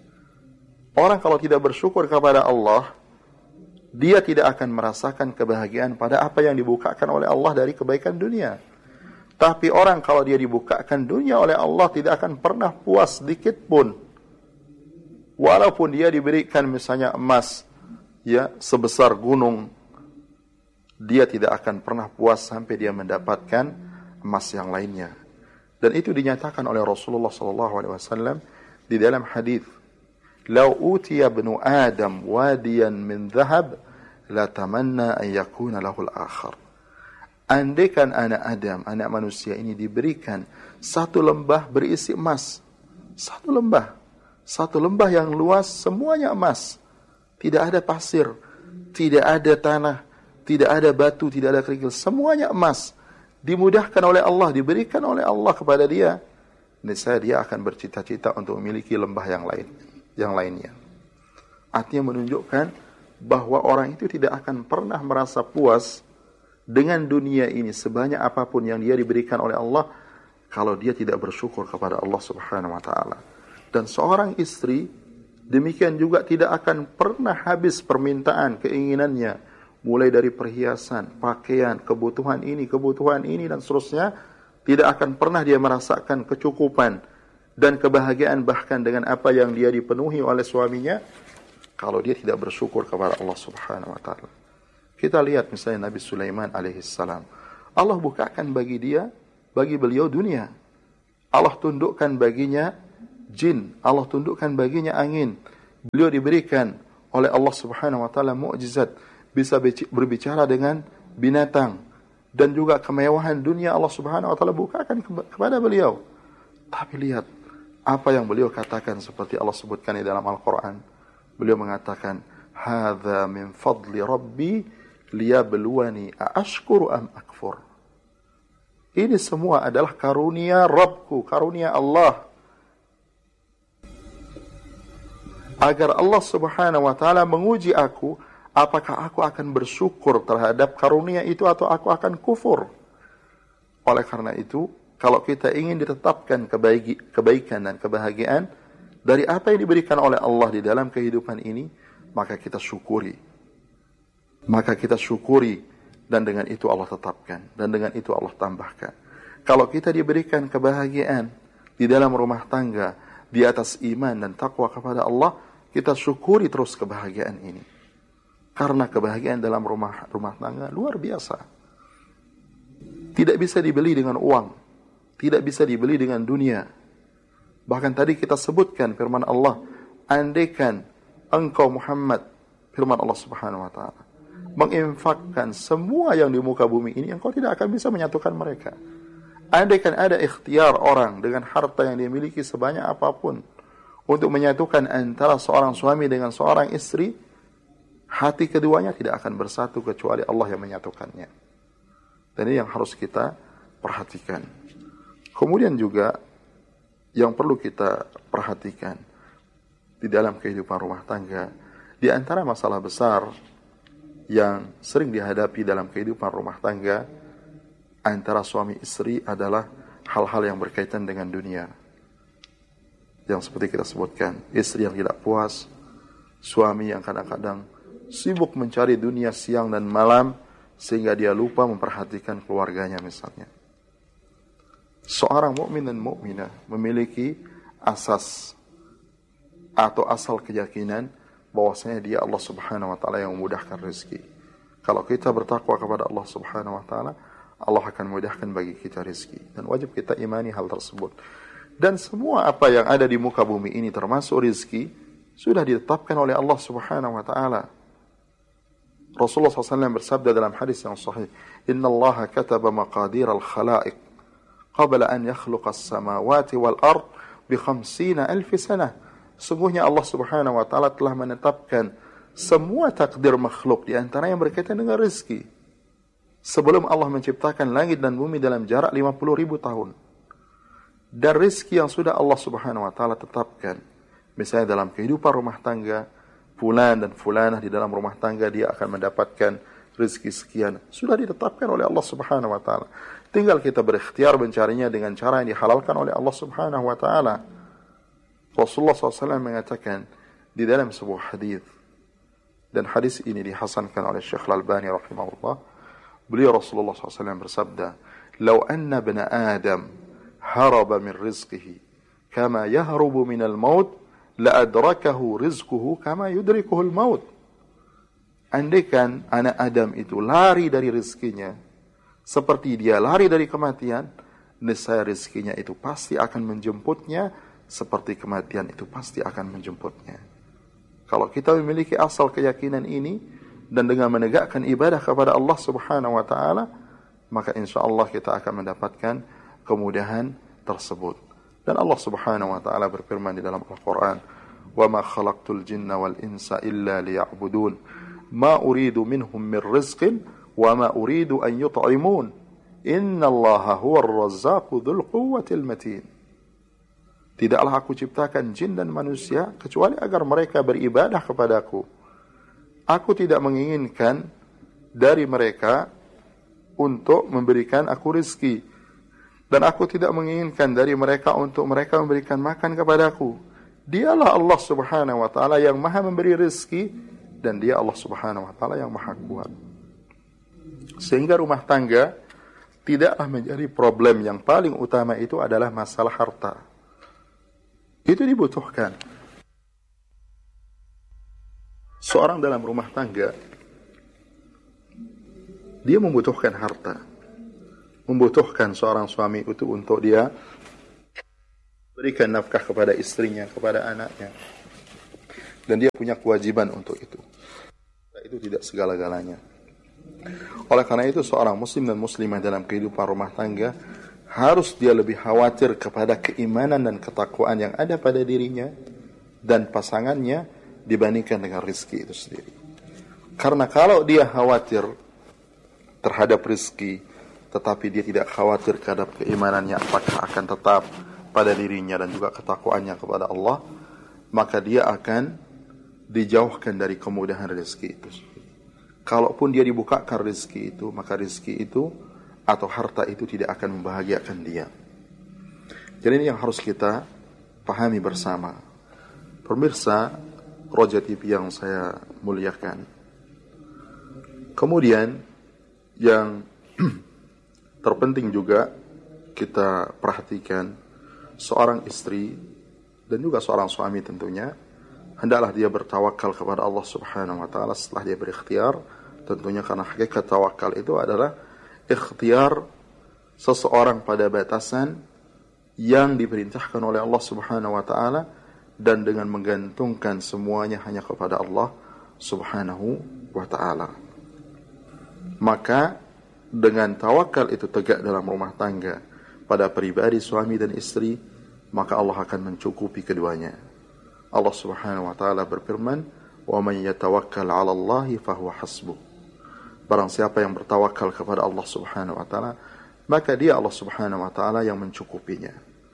Orang kalau tidak bersyukur kepada Allah, dia tidak akan merasakan kebahagiaan pada apa yang dibukakan oleh Allah dari kebaikan dunia. Tapi orang kalau dia dibukakan dunia oleh Allah, tidak akan pernah puas sedikit pun. Walaupun dia diberikan misalnya emas ya sebesar gunung, dia tidak akan pernah puas sampai dia mendapatkan emas yang lainnya. Dan itu dinyatakan oleh Rasulullah sallallahu alaihi wasallam di dalam hadis, "Lau utiya ibnu Adam wadiyan min dhahab, la tamanna an yakuna lahu al-akhar." Andaikan anak Adam, anak manusia ini diberikan satu lembah berisi emas, satu lembah, satu lembah yang luas, semuanya emas. Tidak ada pasir, tidak ada tanah, tidak ada batu, tidak ada kerikil, semuanya emas. Dimudahkan oleh Allah, diberikan oleh Allah kepada dia, niscaya dia akan bercita-cita untuk memiliki lembah yang lain, yang lainnya. Artinya menunjukkan bahwa orang itu tidak akan pernah merasa puas dengan dunia ini sebanyak apapun yang dia diberikan oleh Allah kalau dia tidak bersyukur kepada Allah Subhanahu wa taala. Dan seorang istri demikian juga tidak akan pernah habis permintaan, keinginannya, mulai dari perhiasan, pakaian, kebutuhan ini, kebutuhan ini, dan seterusnya. Tidak akan pernah dia merasakan kecukupan dan kebahagiaan bahkan dengan apa yang dia dipenuhi oleh suaminya kalau dia tidak bersyukur kepada Allah Subhanahu wa taala. Kita lihat misalnya Nabi Sulaiman alaihissalam. Allah bukakan bagi dia, bagi beliau dunia. Allah tundukkan baginya jin, Allah tundukkan baginya angin. Beliau diberikan oleh Allah Subhanahu wa taala mukjizat, bisa berbicara dengan binatang, dan juga kemewahan dunia Allah Subhanahu wa taala bukakan kepada beliau. Tapi lihat apa yang beliau katakan, seperti Allah sebutkan di dalam Al-Qur'an. Beliau mengatakan, "Hadza min fadli Rabbi liyabluwani aashkuru am akfur." Ini semua adalah karunia Rabbku, karunia Allah, agar Allah Subhanahu wa taala menguji aku, apakah aku akan bersyukur terhadap karunia itu atau aku akan kufur. Oleh karena itu, kalau kita ingin ditetapkan kebaik, kebaikan dan kebahagiaan dari apa yang diberikan oleh Allah di dalam kehidupan ini, maka kita syukuri. Maka kita syukuri, dan dengan itu Allah tetapkan, dan dengan itu Allah tambahkan. Kalau kita diberikan kebahagiaan di dalam rumah tangga, di atas iman dan takwa kepada Allah, kita syukuri terus kebahagiaan ini. Karena kebahagiaan dalam rumah rumah tangga luar biasa. Tidak bisa dibeli dengan uang, tidak bisa dibeli dengan dunia. Bahkan tadi kita sebutkan firman Allah, andaikan engkau Muhammad, firman Allah Subhanahu wa taala, menginfakkan semua yang di muka bumi ini, engkau tidak akan bisa menyatukan mereka. Andaikan ada ikhtiar orang dengan harta yang dia miliki sebanyak apapun untuk menyatukan antara seorang suami dengan seorang istri, hati keduanya tidak akan bersatu kecuali Allah yang menyatukannya. Dan ini yang harus kita perhatikan. Kemudian juga yang perlu kita perhatikan di dalam kehidupan rumah tangga, di antara masalah besar yang sering dihadapi dalam kehidupan rumah tangga antara suami istri adalah hal-hal yang berkaitan dengan dunia. Yang seperti kita sebutkan, istri yang tidak puas, suami yang kadang-kadang sibuk mencari dunia siang dan malam sehingga dia lupa memperhatikan keluarganya misalnya. Seorang mukmin dan mukminah memiliki asas atau asal keyakinan bahwasanya dia Allah Subhanahu wa taala yang memudahkan rezeki. Kalau kita bertakwa kepada Allah Subhanahu wa taala, Allah akan memudahkan bagi kita rezeki, dan wajib kita imani hal tersebut. Dan semua apa yang ada di muka bumi ini termasuk rezeki sudah ditetapkan oleh Allah Subhanahu wa taala. Rasulullah sallallahu alaihi wasallam bersabda dalam hadis yang sahih, "Inna Allah kataba maqadir al-khalaiq qabla an yakhluqa as-samawati wal ard bi khamsina alf sanah." Sungguhnya Allah Subhanahu wa taala telah menetapkan semua takdir makhluk di antara yang berkaitan dengan rezeki sebelum Allah menciptakan langit dan bumi dalam jarak lima puluh ribu tahun. Dan rezeki yang sudah Allah Subhanahu wa taala tetapkan, misalnya dalam kehidupan rumah tangga, fulan dan fulanah di dalam rumah tangga dia akan mendapatkan rezeki sekian, sudah ditetapkan oleh Allah Subhanahu wa taala. Tinggal kita berikhtiar mencarinya dengan cara yang dihalalkan oleh Allah Subhanahu wa taala. Rasulullah sallallahu alaihi wasallam mengatakan di dalam sebuah hadis, dan hadis ini dihasankan oleh Syekh Al-Albani rahimahullah, beliau Rasulullah sallallahu alaihi wasallam bersabda, "Lau anna ibna Adam haraba min rizqihi kama yahrubu min al-maut, la adrakahu rizquhu kama yudrikuhu al-maut." Andaikan anak Adam itu lari dari rezekinya seperti dia lari dari kematian, niscaya rezekinya itu pasti akan menjemputnya seperti kematian itu pasti akan menjemputnya. Kalau kita memiliki asal keyakinan ini dan dengan menegakkan ibadah kepada Allah Subhanahu wa taala, maka insyaallah kita akan mendapatkan kemudahan tersebut. Dan Allah Subhanahu wa taala berfirman di dalam Al-Qur'an, "Wa ma khalaqtul jinna wal insa illa liya'budun, ma uridu minhum min rizqin wa ma uridu an yut'imun, innallaha huwar razzaqu dzul quwwatil matin." Tidaklah aku ciptakan jin dan manusia kecuali agar mereka beribadah kepadaku. Aku tidak menginginkan dari mereka untuk memberikan aku rezeki, dan aku tidak menginginkan dari mereka untuk mereka memberikan makan kepadaku. Dialah Allah Subhanahu wa taala yang Maha memberi rezeki, dan Dia Allah Subhanahu wa taala yang Maha kuat. Sehingga rumah tangga tidaklah menjadi problem yang paling utama itu adalah masalah harta. Itu dibutuhkan. Seorang dalam rumah tangga, dia membutuhkan harta. membutuhkan seorang suami itu untuk dia berikan nafkah kepada istrinya, kepada anaknya. Dan dia punya kewajiban untuk itu. Itu tidak segala-galanya. Oleh karena itu seorang muslim dan muslimah dalam kehidupan rumah tangga harus dia lebih khawatir kepada keimanan dan ketakwaan yang ada pada dirinya dan pasangannya dibandingkan dengan rezeki itu sendiri. Karena kalau dia khawatir terhadap rezeki, tetapi dia tidak khawatir terhadap keimanannya apakah akan tetap pada dirinya dan juga ketakwaannya kepada Allah, maka dia akan dijauhkan dari kemudahan rezeki itu. Kalaupun dia dibukakan rezeki itu, maka rezeki itu atau harta itu tidak akan membahagiakan dia. Jadi ini yang harus kita pahami bersama. Pemirsa Roja T V yang saya muliakan. Kemudian yang terpenting juga kita perhatikan, seorang istri dan juga seorang suami tentunya hendaklah dia bertawakal kepada Allah Subhanahu wa taala setelah dia berikhtiar, tentunya karena hakikat tawakal itu adalah ikhtiar seseorang pada batasan yang diperintahkan oleh Allah Subhanahu wa taala dan dengan menggantungkan semuanya hanya kepada Allah Subhanahu wa taala. Maka dengan tawakal itu tegak dalam rumah tangga pada pribadi suami dan istri, maka Allah akan mencukupi keduanya. Allah Subhanahu wa taala berfirman, "Wa man yatawakkal 'ala Allahi fahuwa hasbuh." Barang siapa yang bertawakal kepada Allah Subhanahu wa taala, maka dia Allah Subhanahu wa taala yang mencukupinya.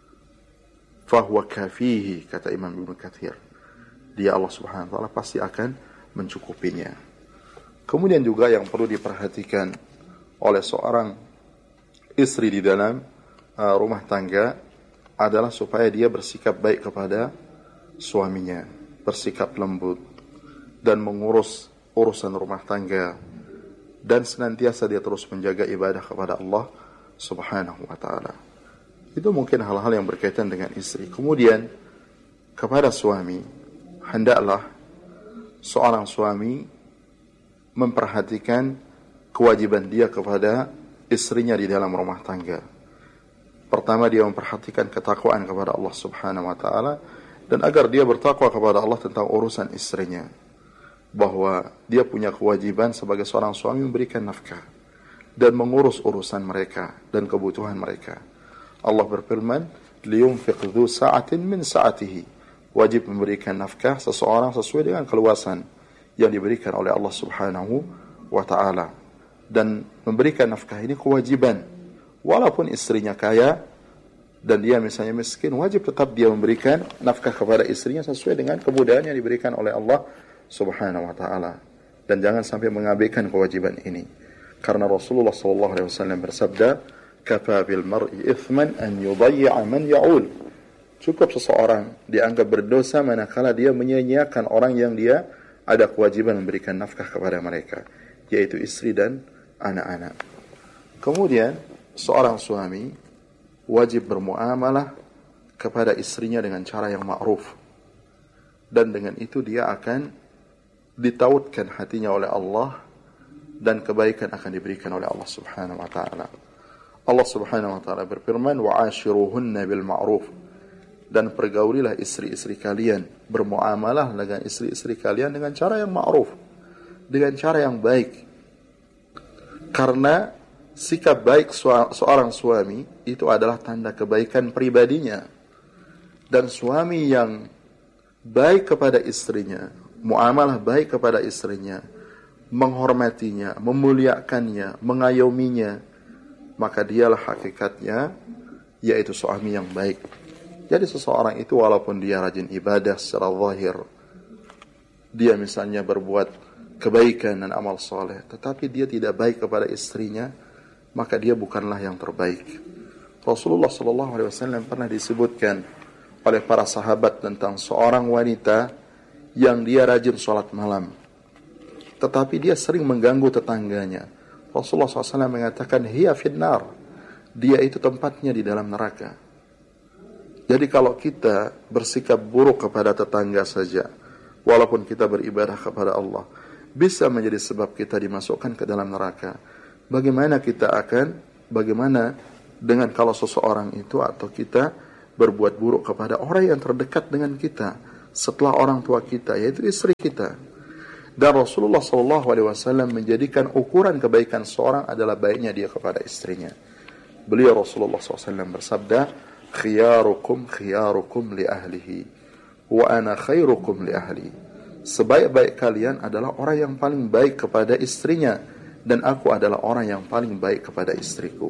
Fahuwa kafihi, kata Imam Ibnu Katsir. Dia Allah Subhanahu wa taala pasti akan mencukupinya. Kemudian juga yang perlu diperhatikan oleh seorang istri di dalam uh, rumah tangga adalah supaya dia bersikap baik kepada suaminya, bersikap lembut dan mengurus urusan rumah tangga, dan senantiasa dia terus menjaga ibadah kepada Allah Subhanahu wa taala. Itu mungkin hal-hal yang berkaitan dengan istri. Kemudian kepada suami, hendaklah seorang suami memperhatikan kewajiban dia kepada istrinya di dalam rumah tangga. Pertama, dia memperhatikan ketakwaan kepada Allah Subhanahu wa taala, dan agar dia bertakwa kepada Allah tentang urusan istrinya, bahwa dia punya kewajiban sebagai seorang suami memberikan nafkah dan mengurus urusan mereka dan kebutuhan mereka. Allah berfirman, liyunfiq dzu sa'atin min sa'atihi. Wajib memberikan nafkah seseorang sesuai dengan keluasan yang diberikan oleh Allah Subhanahu wa taala. Dan memberikan nafkah ini kewajiban. Walaupun istrinya kaya dan dia misalnya miskin, wajib tetap dia memberikan nafkah kepada istrinya sesuai dengan kemudahan yang diberikan oleh Allah Subhanahu wa taala. Dan jangan sampai mengabaikan kewajiban ini. Karena Rasulullah sallallahu alaihi wasallam bersabda, "Kafa bil mar'i ithman an yudayya man ya'ul." Cukup seseorang dianggap berdosa manakala dia menyia-nyiakan orang yang dia ada kewajiban memberikan nafkah kepada mereka, yaitu istri dan anak-anak. Kemudian seorang suami wajib bermuamalah kepada istrinya dengan cara yang ma'ruf, dan dengan itu dia akan ditautkan hatinya oleh Allah dan kebaikan akan diberikan oleh Allah Subhanahu wa taala. Allah Subhanahu wa taala berfirman, "Wa'ashiruhunna bil ma'ruf." Dan pergaulilah istri-istri kalian, bermuamalah dengan istri-istri kalian dengan cara yang ma'ruf, dengan cara yang baik. Karena sikap baik seorang suami itu adalah tanda kebaikan pribadinya. Dan suami yang baik kepada istrinya, muamalah baik kepada istrinya, menghormatinya, memuliakannya, mengayominya, maka dialah hakikatnya yaitu suami yang baik. Jadi seseorang itu walaupun dia rajin ibadah secara zahir, dia misalnya berbuat kebaikan dan amal soleh, tetapi dia tidak baik kepada istrinya, maka dia bukanlah yang terbaik. Rasulullah sallallahu alaihi wasallam pernah disebutkan oleh para sahabat tentang seorang wanita yang dia rajin sholat malam, tetapi dia sering mengganggu tetangganya. Rasulullah sallallahu alaihi wasallam mengatakan, hiya finnar, dia itu tempatnya di dalam neraka. Jadi kalau kita bersikap buruk kepada tetangga saja, walaupun kita beribadah kepada Allah, bisa menjadi sebab kita dimasukkan ke dalam neraka. Bagaimana kita akan bagaimana dengan kalau seseorang itu atau kita berbuat buruk kepada orang yang terdekat dengan kita setelah orang tua kita, yaitu istri kita. Dan Rasulullah shallallahu alaihi wasallam menjadikan ukuran kebaikan seorang adalah baiknya dia kepada istrinya. Beliau Rasulullah shallallahu alaihi wasallam bersabda, khiyarukum khiyarukum li ahlihi wa ana khairukum li ahli. Sebaik-baik kalian adalah orang yang paling baik kepada istrinya, dan aku adalah orang yang paling baik kepada istriku.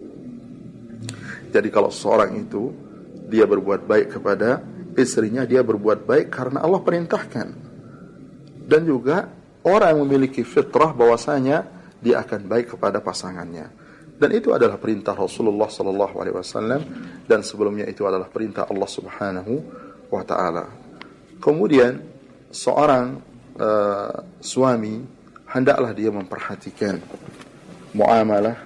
Jadi kalau seorang itu dia berbuat baik kepada istrinya, dia berbuat baik karena Allah perintahkan. Dan juga orang yang memiliki fitrah bahwasanya dia akan baik kepada pasangannya. Dan itu adalah perintah Rasulullah sallallahu alaihi wasallam, dan sebelumnya itu adalah perintah Allah Subhanahu wa taala. Kemudian seorang uh, suami hendaklah dia memperhatikan muamalah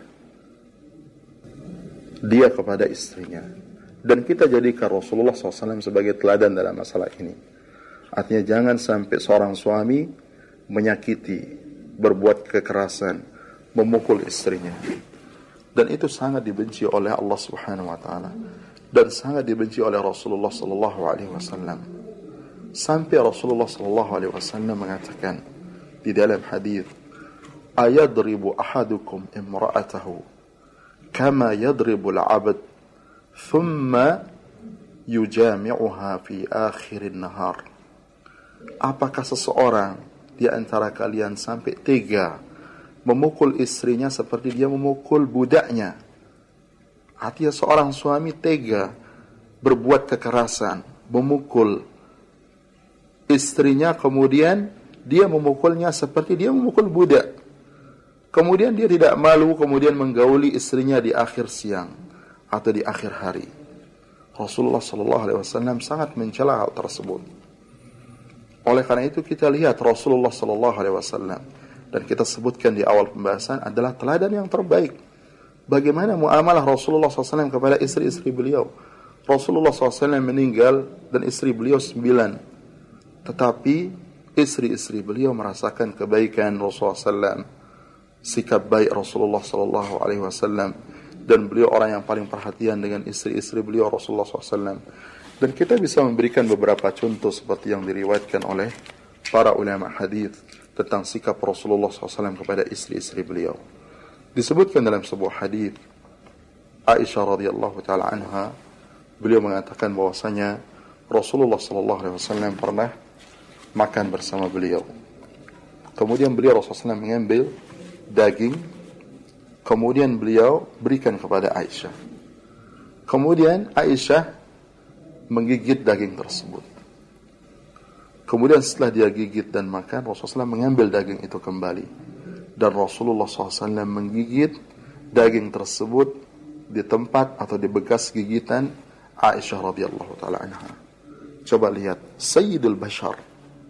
dia kepada istrinya. Dan kita jadikan Rasulullah shallallahu alaihi wasallam sebagai teladan dalam masalah ini. Artinya jangan sampai seorang suami menyakiti, berbuat kekerasan, memukul istrinya. Dan itu sangat dibenci oleh Allah Subhanahu wa taala, dan sangat dibenci oleh Rasulullah sallallahu alaihi wasallam. Sampai Rasulullah sallallahu alaihi wasallam mengatakan di dalam hadis, ayadribu ahadukum imra'atahu kama yadribu al-'abd thumma yujami'uha fi akhirin nahar. Apakah seseorang di antara kalian sampai tega memukul istrinya seperti dia memukul budaknya? Artinya seorang suami tega berbuat kekerasan, memukul istrinya, kemudian dia memukulnya seperti dia memukul budak. Kemudian dia tidak malu, kemudian menggauli istrinya di akhir siang atau di akhir hari. Rasulullah sallallahu alaihi wasallam sangat mencela hal tersebut. Oleh karena itu kita lihat Rasulullah sallallahu alaihi wasallam, dan kita sebutkan di awal pembahasan, adalah teladan yang terbaik. Bagaimana muamalah Rasulullah sallallahu alaihi wasallam kepada istri-istri beliau. Rasulullah sallallahu alaihi wasallam meninggal dan istri beliau sembilan. Tetapi istri-istri beliau merasakan kebaikan Rasulullah sallallahu alaihi wasallam, sikap baik Rasulullah sallallahu alaihi wasallam, dan beliau orang yang paling perhatian dengan istri-istri beliau Rasulullah sallallahu alaihi wasallam. Dan kita bisa memberikan beberapa contoh seperti yang diriwayatkan oleh para ulama hadis tentang sikap Rasulullah sallallahu alaihi wasallam kepada istri-istri beliau. Disebutkan dalam sebuah hadis, Aisyah radhiyallahu taala anha, beliau mengatakan bahwasanya Rasulullah sallallahu alaihi wasallam pernah makan bersama beliau. Kemudian beliau Rasulullah sallallahu alaihi wasallam mengambil daging, kemudian beliau berikan kepada Aisyah. Kemudian Aisyah menggigit daging tersebut. Kemudian setelah dia gigit dan makan, Rasulullah sallallahu alaihi wasallam mengambil daging itu kembali. Dan Rasulullah sallallahu alaihi wasallam menggigit daging tersebut di tempat atau di bekas gigitan Aisyah radhiyallahu taala anha. Coba lihat, Sayyidul Bashar,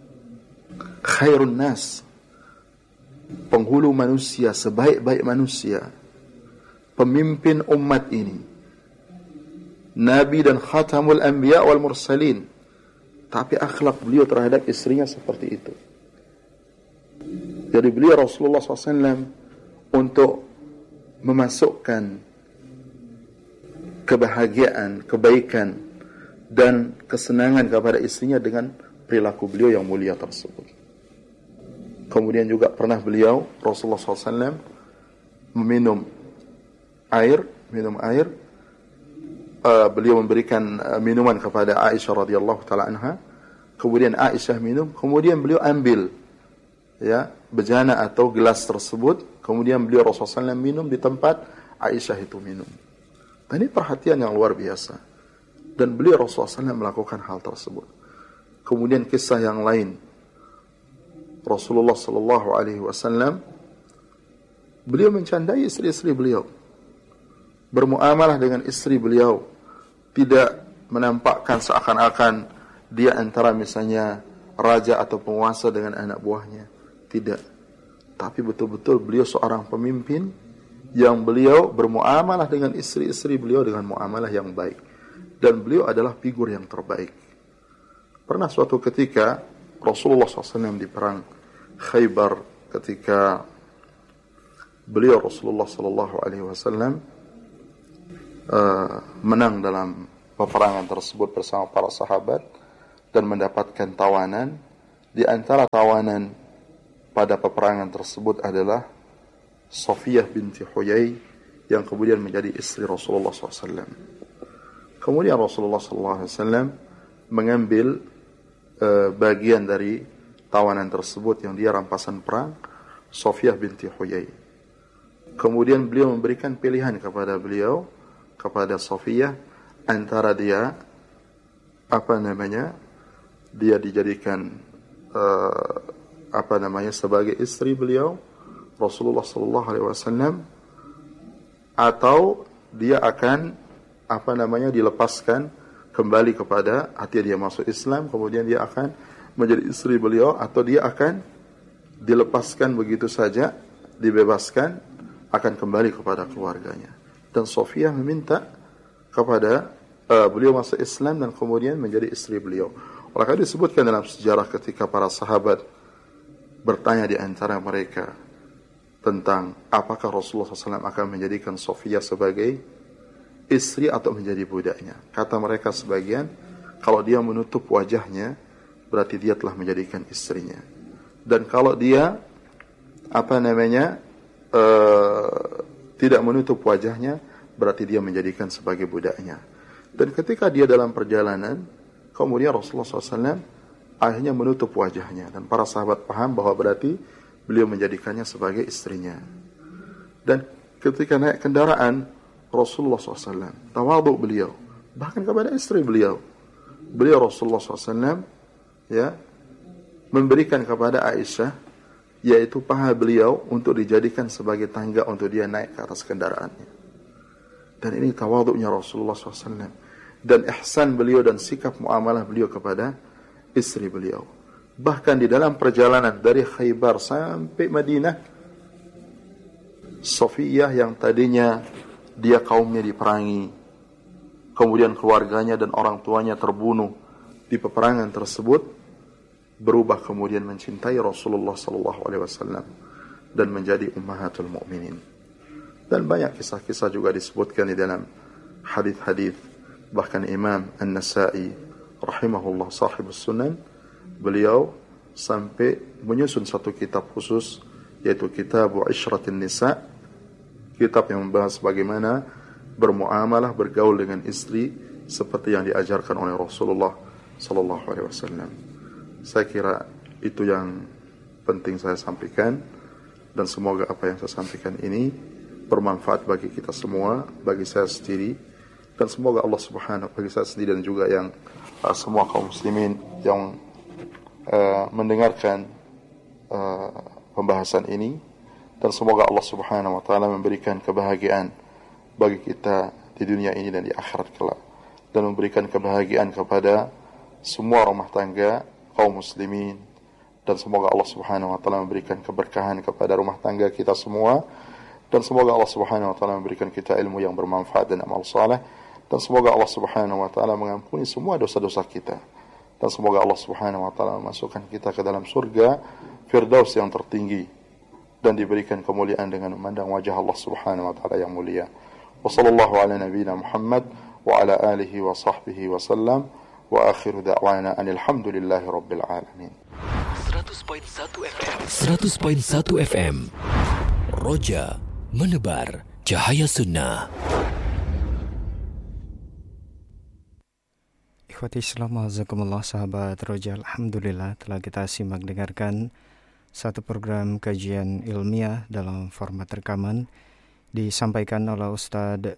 khairun nas, penghulu manusia, sebaik-baik manusia, pemimpin umat ini, Nabi dan khatamul anbiya wal mursalin, tapi akhlak beliau terhadap istrinya seperti itu. Jadi beliau Rasulullah sallallahu alaihi wasallam untuk memasukkan kebahagiaan, kebaikan dan kesenangan kepada istrinya dengan perilaku beliau yang mulia tersebut. Kemudian juga pernah beliau Rasulullah sallallahu alaihi wasallam meminum air, minum air. Uh, beliau memberikan uh, minuman kepada Aisyah radhiyallahu taala anha. Kemudian Aisyah minum, kemudian beliau ambil ya bejana atau gelas tersebut, kemudian beliau Rasulullah sallallahu alaihi wasallam minum di tempat Aisyah itu minum. Dan ini perhatian yang luar biasa. Dan beliau Rasulullah sallallahu alaihi wasallam melakukan hal tersebut. Kemudian kisah yang lain, Rasulullah sallallahu alaihi wasallam beliau mencandai istri-istri beliau, bermuamalah dengan istri beliau, tidak menampakkan seakan-akan dia antara misalnya raja atau penguasa dengan anak buahnya. Tidak. Tapi betul-betul beliau seorang pemimpin yang beliau bermuamalah dengan istri-istri beliau dengan muamalah yang baik. Dan beliau adalah figur yang terbaik. Pernah suatu ketika Rasulullah sallallahu alaihi wasallam di perang Khaybar, ketika beliau Rasulullah sallallahu alaihi wasallam uh, menang dalam peperangan tersebut bersama para sahabat dan mendapatkan tawanan. Di antara tawanan pada peperangan tersebut adalah Safiyah binti Huyai yang kemudian menjadi istri Rasulullah sallallahu alaihi wasallam. Kemudian Rasulullah sallallahu alaihi wasallam mengambil uh, bagian dari tawanan tersebut yang dia rampasan perang, Safiyah binti Huyai. Kemudian beliau memberikan pilihan kepada beliau, kepada Safiyah, antara dia apa namanya dia dijadikan uh, apa namanya sebagai istri beliau Rasulullah sallallahu alaihi wasallam, atau dia akan apa namanya dilepaskan kembali kepada hati dia masuk Islam, kemudian dia akan menjadi istri beliau, atau dia akan dilepaskan begitu saja, dibebaskan, akan kembali kepada keluarganya. Dan Safiyah meminta kepada uh, beliau masuk Islam dan kemudian menjadi istri beliau. Oleh karena disebutkan dalam sejarah ketika para sahabat bertanya di antara mereka tentang apakah Rasulullah sallallahu alaihi wasallam akan menjadikan Safiyah sebagai istri atau menjadi budaknya. Kata mereka sebagian, kalau dia menutup wajahnya, berarti dia telah menjadikan istrinya. Dan kalau dia apa namanya uh, tidak menutup wajahnya, berarti dia menjadikan sebagai budaknya. Dan ketika dia dalam perjalanan, kemudian Rasulullah sallallahu alaihi wasallam akhirnya menutup wajahnya, dan para sahabat paham bahwa berarti beliau menjadikannya sebagai istrinya. Dan ketika naik kendaraan, Rasulullah sallallahu alaihi wasallam tawadhu beliau, bahkan kepada istri beliau. Beliau Rasulullah sallallahu alaihi wasallam ya memberikan kepada Aisyah, yaitu paha beliau, untuk dijadikan sebagai tangga untuk dia naik ke atas kendaraannya. Dan ini tawadhu'nya Rasulullah sallallahu alaihi wasallam dan ihsan beliau dan sikap muamalah beliau kepada istri beliau. Bahkan di dalam perjalanan dari Khaybar sampai Madinah, Safiyah yang tadinya dia kaumnya diperangi, kemudian keluarganya dan orang tuanya terbunuh di peperangan tersebut, berubah kemudian mencintai Rasulullah sallallahu alaihi wasallam dan menjadi ummahatul mukminin. Dan banyak kisah-kisah juga disebutkan di dalam hadis-hadis. Bahkan Imam An-Nasa'i rahimahullah sahibus sunan, beliau sampai menyusun satu kitab khusus, yaitu Kitab Ishratin Nisa, kitab yang membahas bagaimana bermuamalah, bergaul dengan istri seperti yang diajarkan oleh Rasulullah sallallahu alaihi wasallam. Saya kira itu yang penting saya sampaikan, dan semoga apa yang saya sampaikan ini bermanfaat bagi kita semua, bagi saya sendiri, dan semoga Allah Subhanahu bagi saya sendiri dan juga yang uh, semua kaum muslimin yang uh, mendengarkan uh, pembahasan ini, dan semoga Allah Subhanahu wa taala memberikan kebahagiaan bagi kita di dunia ini dan di akhirat kelak, dan memberikan kebahagiaan kepada semua rumah tangga kaum muslimin, dan semoga Allah Subhanahu wa taala memberikan keberkahan kepada rumah tangga kita semua, dan semoga Allah Subhanahu wa taala memberikan kita ilmu yang bermanfaat dan amal saleh, dan semoga Allah Subhanahu wa taala mengampuni semua dosa-dosa kita, dan semoga Allah Subhanahu wa taala memasukkan kita ke dalam surga Firdaus yang tertinggi, dan diberikan kemuliaan dengan memandang wajah Allah Subhanahu wa taala yang mulia. Wa sallallahu ala nabiyyina Muhammad wa ala alihi wa sahbihi wa sallam. Wa akhiru da'wana anil hamdulillahi rabbil alamin. seratus koma satu F M seratus koma satu F M Roja menebar cahaya sunnah. Ikhwati Islam, azakumullah, sahabat Roja, alhamdulillah telah kita simak dengarkan satu program kajian ilmiah dalam format rekaman disampaikan oleh Ustadz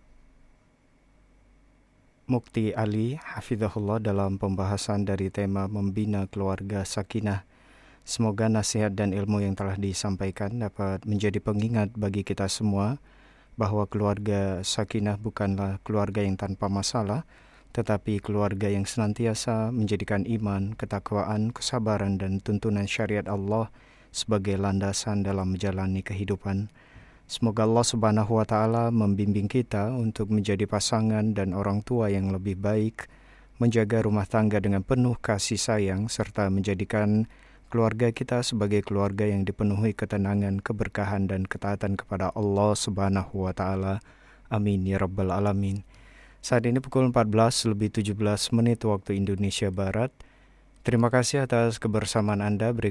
Mukti Ali hafizahullah dalam pembahasan dari tema membina keluarga sakinah. Semoga nasihat dan ilmu yang telah disampaikan dapat menjadi pengingat bagi kita semua bahwa keluarga sakinah bukanlah keluarga yang tanpa masalah, tetapi keluarga yang senantiasa menjadikan iman, ketakwaan, kesabaran dan tuntunan syariat Allah sebagai landasan dalam menjalani kehidupan. Semoga Allah Subhanahu wa taala membimbing kita untuk menjadi pasangan dan orang tua yang lebih baik, menjaga rumah tangga dengan penuh kasih sayang, serta menjadikan keluarga kita sebagai keluarga yang dipenuhi ketenangan, keberkahan, dan ketaatan kepada Allah Subhanahu wa Ta'ala. Amin ya Rabbal Alamin. Saat ini pukul empat belas lebih tujuh belas menit waktu Indonesia Barat. Terima kasih atas kebersamaan Anda.